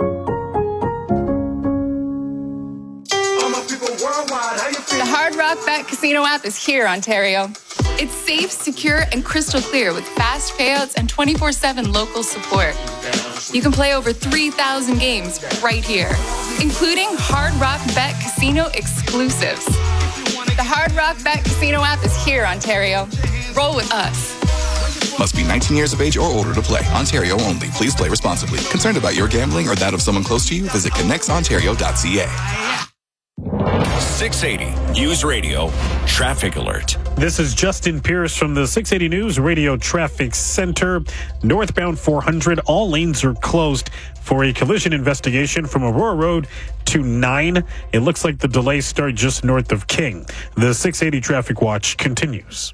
Speaker 13: The Hard Rock Bet Casino app is here, Ontario. It's safe, secure, and crystal clear with fast payouts and twenty-four seven local support. You can play over three thousand games right here, including Hard Rock Bet Casino exclusives. The Hard Rock Bet Casino app is here, Ontario. Roll with us.
Speaker 22: Must be nineteen years of age or older to play. Ontario only. Please play responsibly. Concerned about your gambling or that of someone close to you? Visit connects ontario dot c a.
Speaker 8: six eighty News Radio Traffic Alert.
Speaker 4: This is Justin Pierce from the six eighty News Radio Traffic Center. Northbound four hundred, all lanes are closed for a collision investigation from Aurora Road to nine. It looks like the delays start just north of King. The six eighty Traffic Watch continues.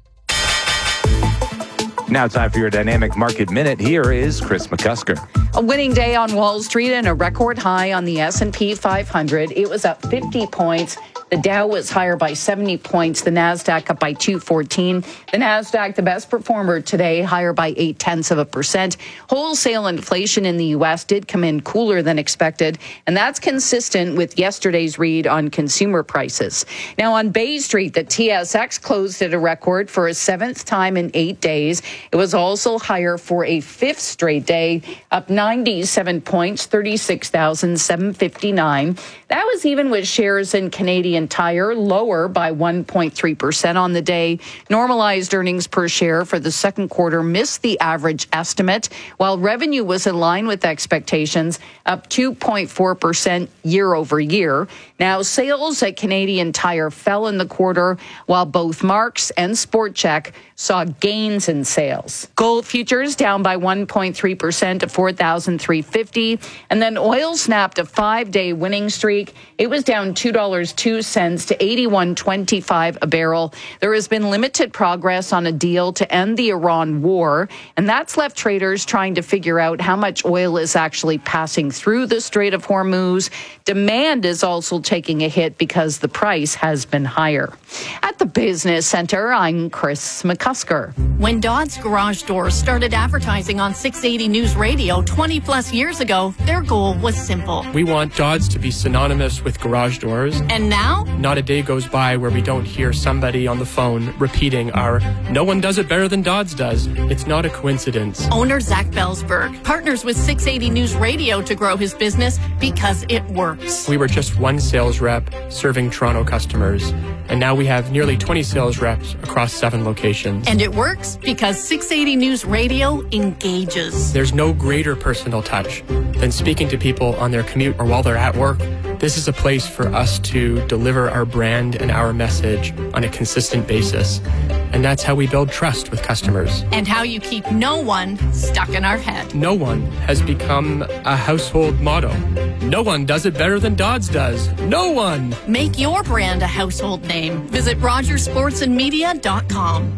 Speaker 17: Now time for your Dynamic Market Minute. Here is Chris McCusker.
Speaker 23: A winning day on Wall Street and a record high on the S and P five hundred. It was up fifty points. The Dow was higher by seventy points. The NASDAQ up by two fourteen. The NASDAQ, the best performer today, higher by eight tenths of a percent. Wholesale inflation in the U S did come in cooler than expected, and that's consistent with yesterday's read on consumer prices. Now on Bay Street, the T S X closed at a record for a seventh time in eight days. It was also higher for a fifth straight day, up ninety-seven points, thirty-six thousand seven hundred fifty-nine. That was even with shares in Canadian Tire lower by one point three percent on the day. Normalized earnings per share for the second quarter missed the average estimate, while revenue was in line with expectations, up two point four percent year over year. Now, sales at Canadian Tire fell in the quarter, while both Marks and Sport Chek saw gains in sales. Gold futures down by one point three percent to four thousand three hundred fifty dollars. And then oil snapped a five-day winning streak. It was down two dollars and two cents to eighty-one twenty-five a barrel. There has been limited progress on a deal to end the Iran war, and that's left traders trying to figure out how much oil is actually passing through the Strait of Hormuz. Demand is also taking a hit because the price has been higher. At the Business Center, I'm Chris McCusker.
Speaker 24: When Dodds Garage Doors started advertising on six eighty News Radio twenty plus years ago, their goal was simple.
Speaker 26: We want Dodds to be synonymous with garage doors.
Speaker 24: And now?
Speaker 26: Not a day goes by where we don't hear somebody on the phone repeating our "no one does it better than Dodds does." It's not a coincidence.
Speaker 24: Owner Zach Belsberg partners with six eighty News Radio to grow his business because it works.
Speaker 26: We were just one sales rep serving Toronto customers, and now we have nearly twenty sales reps across seven locations.
Speaker 24: And it works because six eighty News Radio engages.
Speaker 26: There's no greater personal touch than speaking to people on their commute or while they're at work. This is a place for us to deliver our brand and our message on a consistent basis. And that's how we build trust with customers.
Speaker 24: And how you keep no one stuck in our head.
Speaker 26: No one has become a household motto. No one does it better than Dodds does. No one.
Speaker 24: Make your brand a household name. Visit rogers sports and media dot com.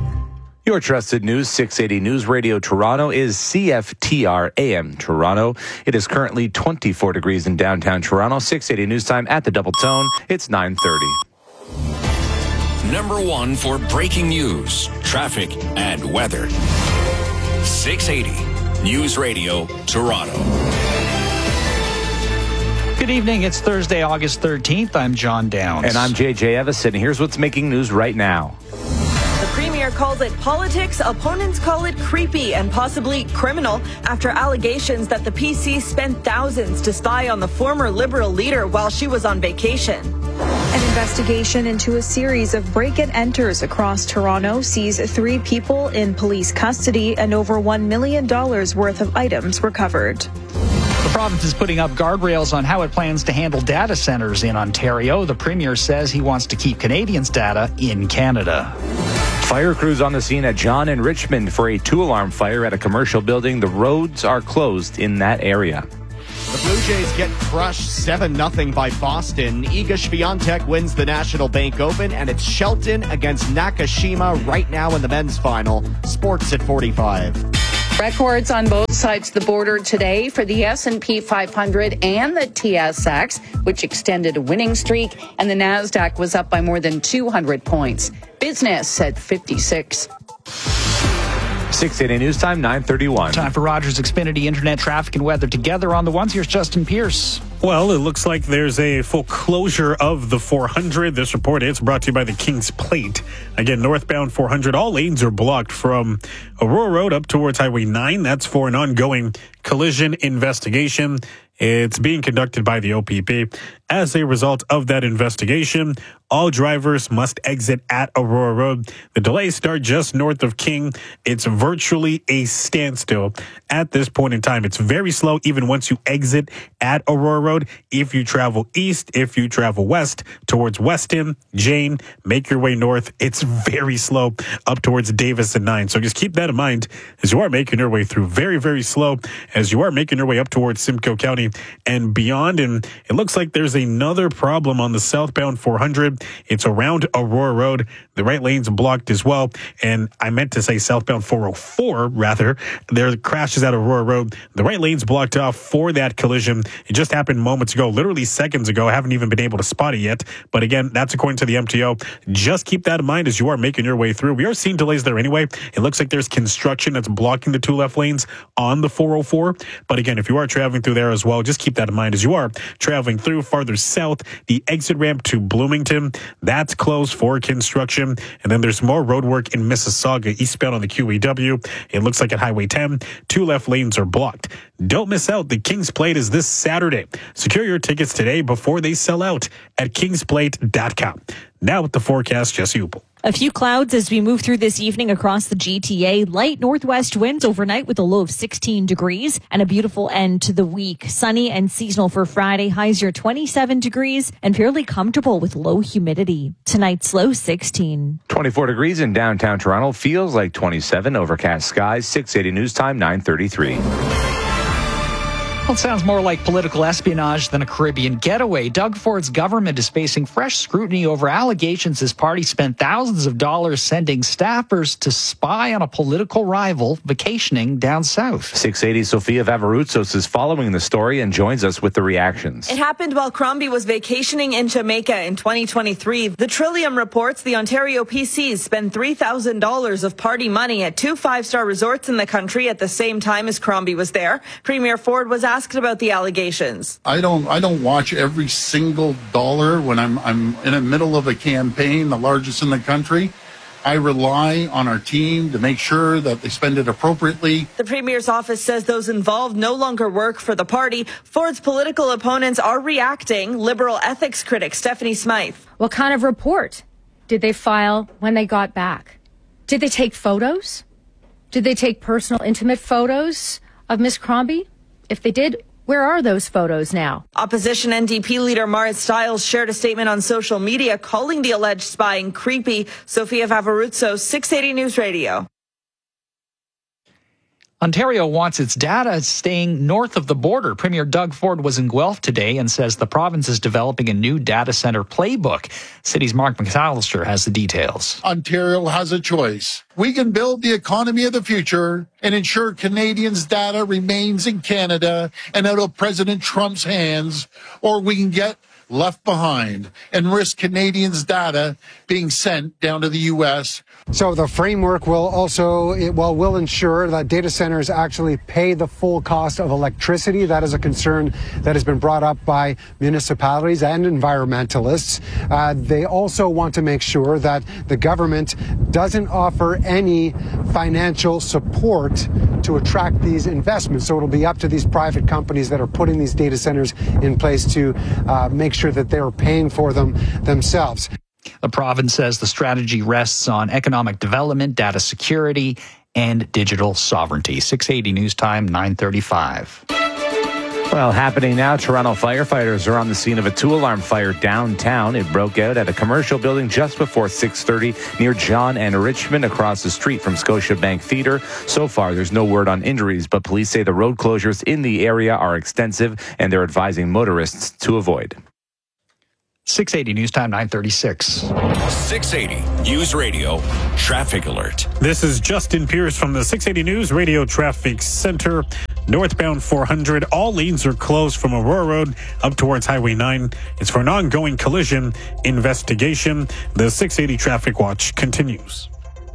Speaker 17: Your trusted news, six eighty News Radio Toronto, is C F T R A M Toronto. It is currently twenty-four degrees in downtown Toronto. six eighty News Time at the Double Tone. It's nine thirty.
Speaker 8: Number one for breaking news, traffic, and weather. six eighty News Radio, Toronto.
Speaker 12: Good evening. It's Thursday, August thirteenth. I'm John Downs.
Speaker 17: And I'm J J Evison. Here's what's making news right now.
Speaker 14: The Premier calls it politics, opponents call it creepy and possibly criminal after allegations that the P C spent thousands to spy on the former Liberal leader while she was on vacation.
Speaker 15: An investigation into a series of break-and-enters across Toronto sees three people in police custody and over one million dollars worth of items recovered.
Speaker 12: The province is putting up guardrails on how it plans to handle data centers in Ontario. The Premier says he wants to keep Canadians' data in Canada.
Speaker 17: Fire crews on the scene at John and Richmond for a two-alarm fire at a commercial building. The roads are closed in that area.
Speaker 16: The Blue Jays get crushed seven nothing by Boston. Iga Swiatek wins the National Bank Open, and it's Shelton against Nakashima right now in the men's final. Sports at forty-five.
Speaker 23: Records on both sides of the border today for the S and P five hundred and the T S X, which extended a winning streak, and the NASDAQ was up by more than two hundred points. Business at fifty-six.
Speaker 17: six eighty News Time, nine thirty-one.
Speaker 12: Time for Rogers Xfinity Internet traffic and weather together on the ones. Here's Justin Pierce.
Speaker 4: Well, it looks like there's a full closure of the four hundred. This report is brought to you by the Kings Plate. Again, northbound four hundred, all lanes are blocked from Aurora Road up towards Highway nine. That's for an ongoing collision investigation. It's being conducted by the O P P. As a result of that investigation, all drivers must exit at Aurora Road. The delays start just north of King. It's virtually a standstill at this point in time. It's very slow even once you exit at Aurora Road. If you travel east, if you travel west towards Weston, Jane, make your way north. It's very slow up towards Davis and nine. So just keep that in mind as you are making your way through. Very, very slow as you are making your way up towards Simcoe County and beyond. And it looks like there's another problem on the southbound four hundred. It's around Aurora Road. The right lane's blocked as well. And I meant to say southbound four oh four, rather. There are crashes at Aurora Road. The right lane's blocked off for that collision. It just happened moments ago, literally seconds ago. I haven't even been able to spot it yet. But again, that's according to the M T O. Just keep that in mind as you are making your way through. We are seeing delays there anyway. It looks like there's construction that's blocking the two left lanes on the four oh four. But again, if you are traveling through there as well, just keep that in mind as you are traveling through farther south. The exit ramp to Bloomington, that's closed for construction. And then there's more road work in Mississauga eastbound on the Q E W. It looks like at Highway ten, two left lanes are blocked. Don't miss out. The Kings Plate is this Saturday. Secure your tickets today before they sell out at kings plate dot com. Now with the forecast, Jesse Upel.
Speaker 5: A few clouds as we move through this evening across the G T A. Light northwest winds overnight with a low of sixteen degrees and a beautiful end to the week. Sunny and seasonal for Friday. Highs are twenty-seven degrees and fairly comfortable with low humidity. Tonight's low sixteen.
Speaker 17: twenty-four degrees in downtown Toronto. Feels like twenty-seven. Overcast skies. six eighty News Time, nine thirty-three.
Speaker 12: Well, it sounds more like political espionage than a Caribbean getaway. Doug Ford's government is facing fresh scrutiny over allegations his party spent thousands of dollars sending staffers to spy on a political rival vacationing down south.
Speaker 17: six eighty Sofia Vavaroutsos is following the story and joins us with the reactions.
Speaker 14: It happened while Crombie was vacationing in Jamaica in twenty twenty-three. The Trillium reports the Ontario P Cs spent three thousand dollars of party money at two five-star resorts in the country at the same time as Crombie was there. Premier Ford was asked about the allegations.
Speaker 18: I don't I don't watch every single dollar when I'm I'm in the middle of a campaign, the largest in the country. I rely on our team to make sure that they spend it appropriately.
Speaker 14: The Premier's office says those involved no longer work for the party. Ford's political opponents are reacting. Liberal ethics critic Stephanie Smythe.
Speaker 25: What kind of report did they file when they got back? Did they take photos? Did they take personal, intimate photos of Miss Crombie? If they did, where are those photos now?
Speaker 14: Opposition N D P leader Marit Stiles shared a statement on social media calling the alleged spying creepy. Sofia Vavaroutsos, six eighty News Radio.
Speaker 12: Ontario wants its data staying north of the border. Premier Doug Ford was in Guelph today and says the province is developing a new data center playbook. City's Mark McAllister has the details.
Speaker 18: Ontario has a choice. We can build the economy of the future and ensure Canadians' data remains in Canada and out of President Trump's hands, or we can get left behind and risk Canadians' data being sent down to the U S.
Speaker 1: So the framework will also, it well, will ensure that data centers actually pay the full cost of electricity. That is a concern that has been brought up by municipalities and environmentalists. Uh, they also want to make sure that the government doesn't offer any financial support to attract these investments. So it'll be up to these private companies that are putting these data centers in place to uh, make sure that they're paying for them themselves.
Speaker 12: The province says the strategy rests on economic development, data security, and digital sovereignty. six eighty News Time, nine thirty-five.
Speaker 17: Well, happening now, Toronto firefighters are on the scene of a two-alarm fire downtown. It broke out at a commercial building just before six thirty near John and Richmond across the street from Scotiabank Theatre. So far, there's no word on injuries, but police say the road closures in the area are extensive and they're advising motorists to avoid.
Speaker 12: six eighty News Time, nine thirty-six.
Speaker 8: six eighty News Radio Traffic Alert.
Speaker 4: This is Justin Pierce from the six eighty News Radio Traffic Center. Northbound four hundred, all lanes are closed from Aurora Road up towards Highway nine. It's for an ongoing collision investigation. The six eighty Traffic Watch continues.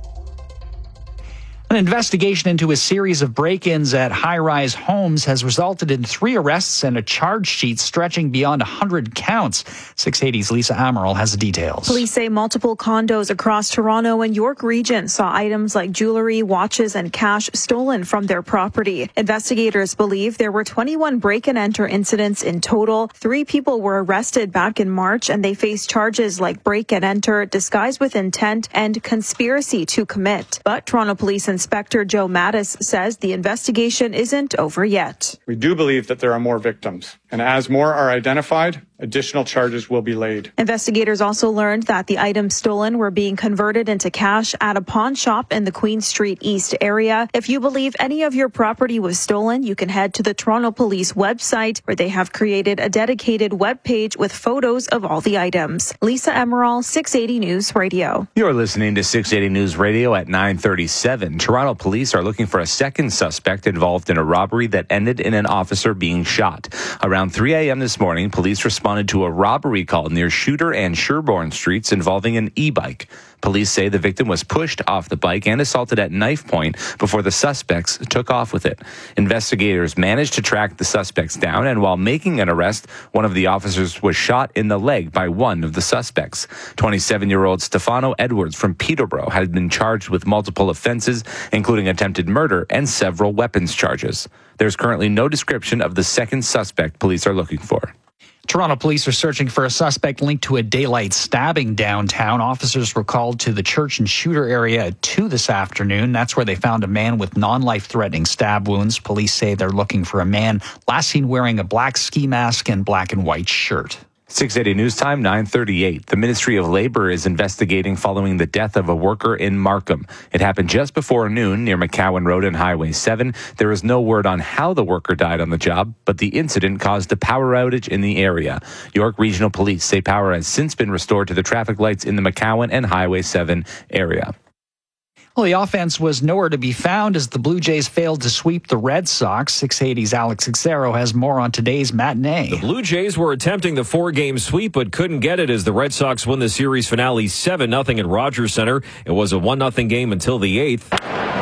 Speaker 12: An investigation into a series of break-ins at high-rise homes has resulted in three arrests and a charge sheet stretching beyond one hundred counts. six eighty's Lisa Amaral has the details.
Speaker 15: Police say multiple condos across Toronto and York region saw items like jewelry, watches, and cash stolen from their property. Investigators believe there were twenty-one break-and-enter incidents in total. Three people were arrested back in March, and they face charges like break-and-enter, disguise with intent, and conspiracy to commit. But Toronto Police and Inspector Joe Mattis says the investigation isn't over yet.
Speaker 3: We do believe that there are more victims, and as more are identified, additional charges will be laid.
Speaker 15: Investigators also learned that the items stolen were being converted into cash at a pawn shop in the Queen Street East area. If you believe any of your property was stolen, you can head to the Toronto Police website, where they have created a dedicated web page with photos of all the items. Lisa Emerald, six eighty News Radio.
Speaker 17: You're listening to six eighty News Radio at nine thirty-seven. Toronto police are looking for a second suspect involved in a robbery that ended in an officer being shot. Around three a.m. this morning, police responded to a robbery call near Shooter and Sherbourne Streets involving an e-bike. Police say the victim was pushed off the bike and assaulted at knife point before the suspects took off with it. Investigators managed to track the suspects down, and while making an arrest, one of the officers was shot in the leg by one of the suspects. twenty-seven-year-old Stefano Edwards from Peterborough had been charged with multiple offenses, including attempted murder and several weapons charges. There's currently no description of the second suspect police are looking for.
Speaker 12: Toronto police are searching for a suspect linked to a daylight stabbing downtown. Officers were called to the Church and Shooter area at two this afternoon. That's where they found a man with non-life-threatening stab wounds. Police say they're looking for a man last seen wearing a black ski mask and black and white shirt.
Speaker 17: six eighty News Time, nine thirty-eight. The Ministry of Labor is investigating following the death of a worker in Markham. It happened just before noon near McCowan Road and Highway seven. There is no word on how the worker died on the job, but the incident caused a power outage in the area. York Regional Police say power has since been restored to the traffic lights in the McCowan and Highway seven area.
Speaker 12: Well, the offense was nowhere to be found as the Blue Jays failed to sweep the Red Sox. six eighty's Alex Xero has more on today's matinee.
Speaker 6: The Blue Jays were attempting the four-game sweep but couldn't get it as the Red Sox won the series finale seven nothing at Rogers Center. It was a one nothing game until the eighth.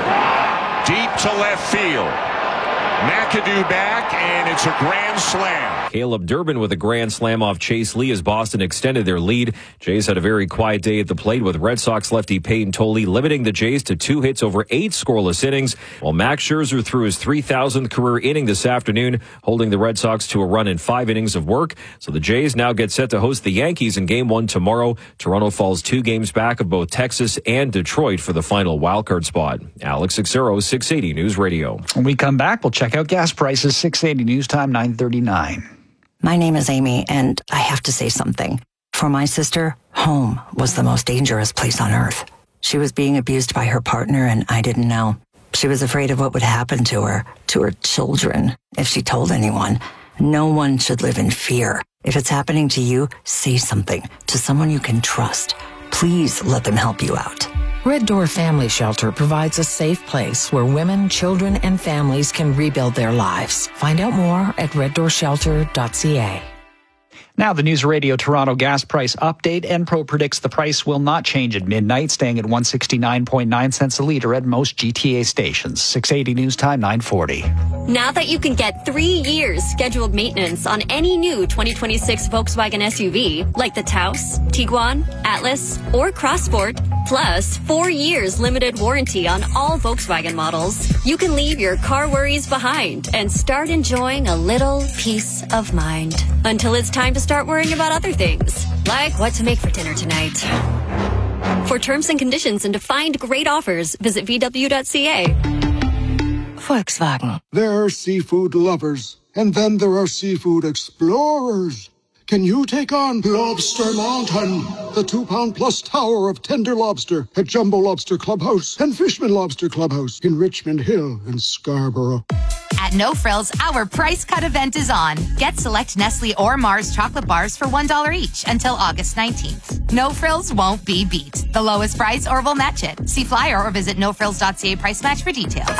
Speaker 9: Deep to left field. McAdoo back, and it's a grand slam.
Speaker 6: Caleb Durbin with a grand slam off Chase Lee as Boston extended their lead. Jays had a very quiet day at the plate with Red Sox lefty Peyton Tolley limiting the Jays to two hits over eight scoreless innings, while Max Scherzer threw his three thousandth career inning this afternoon, holding the Red Sox to a run in five innings of work. So the Jays now get set to host the Yankees in game one tomorrow. Toronto falls two games back of both Texas and Detroit for the final wildcard spot. Alex Xero, six eighty News Radio.
Speaker 12: When we come back, we'll check out gas prices. six eighty News Time, nine thirty-nine.
Speaker 20: My name is Amy, and I have to say something. For my sister, home was the most dangerous place on earth. She was being abused by her partner, and I didn't know. She was afraid of what would happen to her, to her children, if she told anyone. No one should live in fear. If it's happening to you, say something to someone you can trust. Please let them help you out.
Speaker 21: Red Door Family Shelter provides a safe place where women, children, and families can rebuild their lives. Find out more at red door shelter dot c a.
Speaker 12: Now the News Radio Toronto gas price update. Enpro predicts the price will not change at midnight, staying at one hundred sixty-nine point nine cents a litre at most G T A stations. six eighty News Time, nine forty.
Speaker 2: Now that you can get three years scheduled maintenance on any new twenty twenty-six Volkswagen S U V, like the Taos, Tiguan, Atlas, or Crossport, plus four years limited warranty on all Volkswagen models, you can leave your car worries behind and start enjoying a little peace of mind. Until it's time to start worrying about other things, like what to make for dinner tonight. For terms and conditions and to find great offers, visit v w dot c a.
Speaker 7: Volkswagen. There are seafood lovers, and then there are seafood explorers. Can you take on Lobster Mountain, the two-pound plus tower of tender lobster at Jumbo Lobster Clubhouse and Fishman Lobster Clubhouse in Richmond Hill and Scarborough?
Speaker 10: At No Frills, our price cut event is on. Get select Nestle or Mars chocolate bars for one dollar each until August nineteenth. No Frills won't be beat. The lowest price or we'll match it. See flyer or visit no frills dot c a price match for details.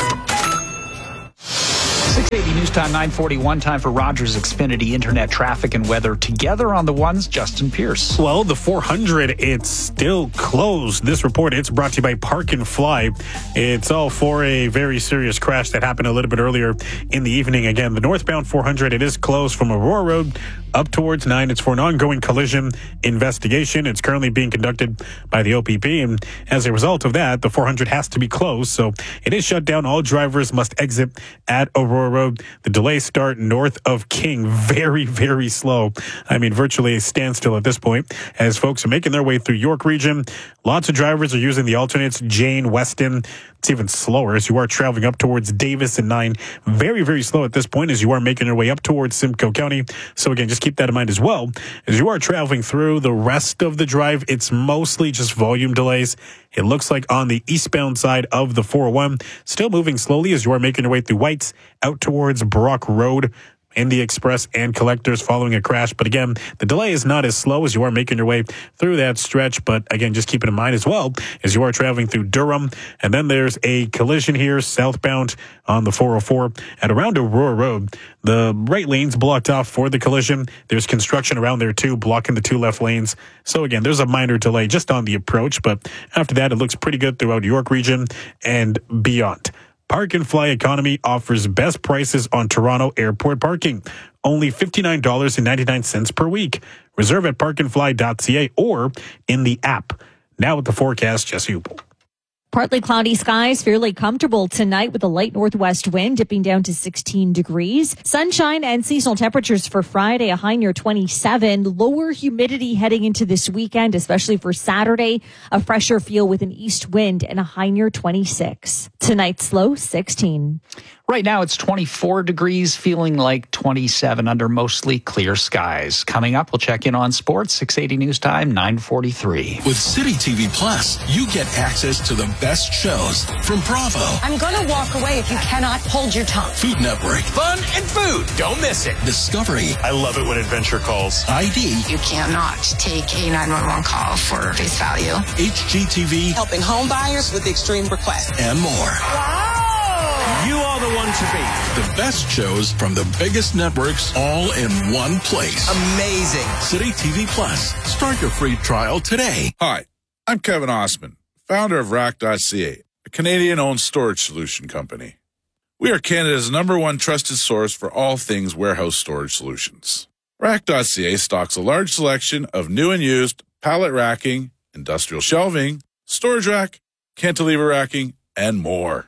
Speaker 12: six eighty News Time, nine forty-one. Time for Rogers Xfinity Internet traffic and weather. Together on the ones, Justin Pierce.
Speaker 4: Well, the four hundred, it's still closed. This report, it's brought to you by Park and Fly. It's all for a very serious crash that happened a little bit earlier in the evening. Again, the northbound four hundred, it is closed from Aurora Road up towards nine. It's for an ongoing collision investigation. It's currently being conducted by the O P P, and as a result of that, the four hundred has to be closed. So it is shut down. All drivers must exit at Aurora Road. The delays start north of King. Very, very slow. I mean, virtually a standstill at this point as folks are making their way through York region. Lots of drivers are using the alternates. Jane, Weston. It's even slower as you are traveling up towards Davis and nine. Very, very slow at this point as you are making your way up towards Simcoe County. So again, just keep that in mind as well. As you are traveling through the rest of the drive, it's mostly just volume delays. It looks like on the eastbound side of the four oh one, still moving slowly as you are making your way through Whites out towards Brock Road. In the Express and Collectors following a crash. But again, the delay is not as slow as you are making your way through that stretch. But again, just keep it in mind as well as you are traveling through Durham. And then there's a collision here southbound on the four oh four at around Aurora Road. The right lane's blocked off for the collision. There's construction around there too, blocking the two left lanes. So again, there's a minor delay just on the approach. But after that, it looks pretty good throughout York region and beyond. Park and Fly Economy offers best prices on Toronto airport parking. Only fifty-nine dollars and ninety-nine cents per week. Reserve at park and fly dot c a or in the app. Now with the forecast, Jesse Upel.
Speaker 5: Partly cloudy skies, fairly comfortable tonight with a light northwest wind dipping down to sixteen degrees. Sunshine and seasonal temperatures for Friday, a high near twenty-seven. Lower humidity heading into this weekend, especially for Saturday. A fresher feel with an east wind and a high near twenty-six. Tonight's low, sixteen.
Speaker 12: Right now it's twenty-four degrees, feeling like twenty-seven under mostly clear skies. Coming up, we'll check in on sports. six eighty News Time, nine forty-three.
Speaker 11: With City T V Plus, you get access to the best shows from Bravo.
Speaker 13: I'm going to walk away if you cannot hold your tongue.
Speaker 11: Food Network.
Speaker 19: Fun and food. Don't miss it.
Speaker 11: Discovery.
Speaker 19: I love it when adventure calls.
Speaker 11: I D.
Speaker 27: You cannot take a nine one one call for face value.
Speaker 11: H G T V.
Speaker 28: Helping home buyers with extreme requests.
Speaker 11: And more.
Speaker 28: Wow.
Speaker 11: You are the one to beat. The best shows from the biggest networks all in one place.
Speaker 19: Amazing.
Speaker 11: City T V Plus. Start your free trial today.
Speaker 29: Hi, I'm Kevin Osman, founder of rack dot c a, a Canadian-owned storage solution company. We are Canada's number one trusted source for all things warehouse storage solutions. rack dot c a stocks a large selection of new and used pallet racking, industrial shelving, storage rack, cantilever racking, and more.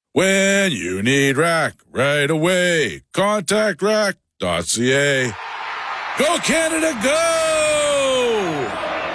Speaker 29: When you need rack right away, contact rack dot c a. Go Canada, go!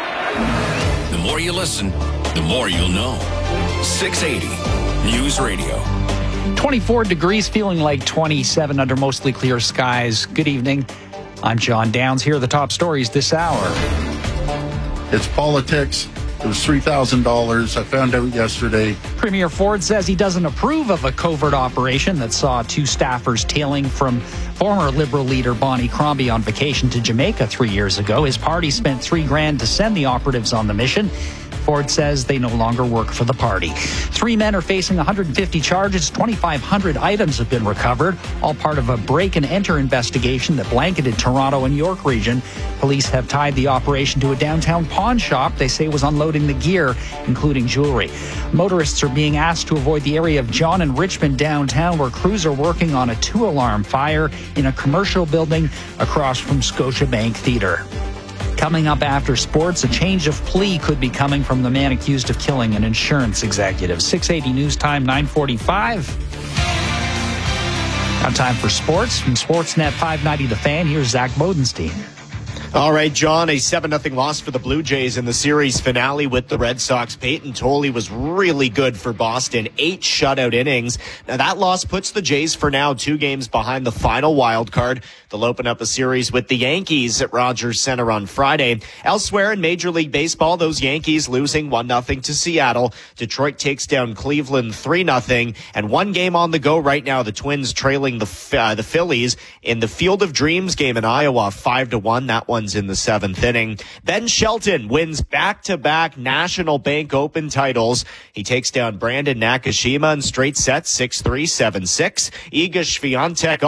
Speaker 8: The more you listen, the more you'll know. six eighty News Radio.
Speaker 12: twenty-four degrees, feeling like twenty-seven under mostly clear skies. Good evening. I'm John Downs. Here are the top stories this hour.
Speaker 18: It's politics. It was three thousand dollars. I found out yesterday.
Speaker 12: Premier Ford says he doesn't approve of a covert operation that saw two staffers tailing from former Liberal leader Bonnie Crombie on vacation to Jamaica three years ago. His party spent three grand to send the operatives on the mission. Ford says they no longer work for the party. Three men are facing one hundred fifty charges. twenty-five hundred items have been recovered, all part of a break-and-enter investigation that blanketed Toronto and York region. Police have tied the operation to a downtown pawn shop they say was unloading the gear, including jewelry. Motorists are being asked to avoid the area of John and Richmond downtown, where crews are working on a two-alarm fire in a commercial building across from Scotiabank Theatre. Coming up after sports, a change of plea could be coming from the man accused of killing an insurance executive. six eighty News Time, nine forty-five. Now time for sports. From Sportsnet five ninety The Fan, here's Zach Bodenstein.
Speaker 1: All right, John, a seven nothing loss for the Blue Jays in the series finale with the Red Sox. Peyton Tolley was really good for Boston, eight shutout innings. Now, that loss puts the Jays for now two games behind the final wild card. They'll open up a series with the Yankees at Rogers Center on Friday. Elsewhere in Major League Baseball, those Yankees losing one nothing to Seattle. Detroit takes down Cleveland three nothing. And one game on the go right now, the Twins trailing the uh, the Phillies in the Field of Dreams game in Iowa, five to one. That one's in the seventh inning. Ben Shelton wins back-to-back National Bank Open titles. He takes down Brandon Nakashima in straight sets, six three, seven six. Iga Swiatek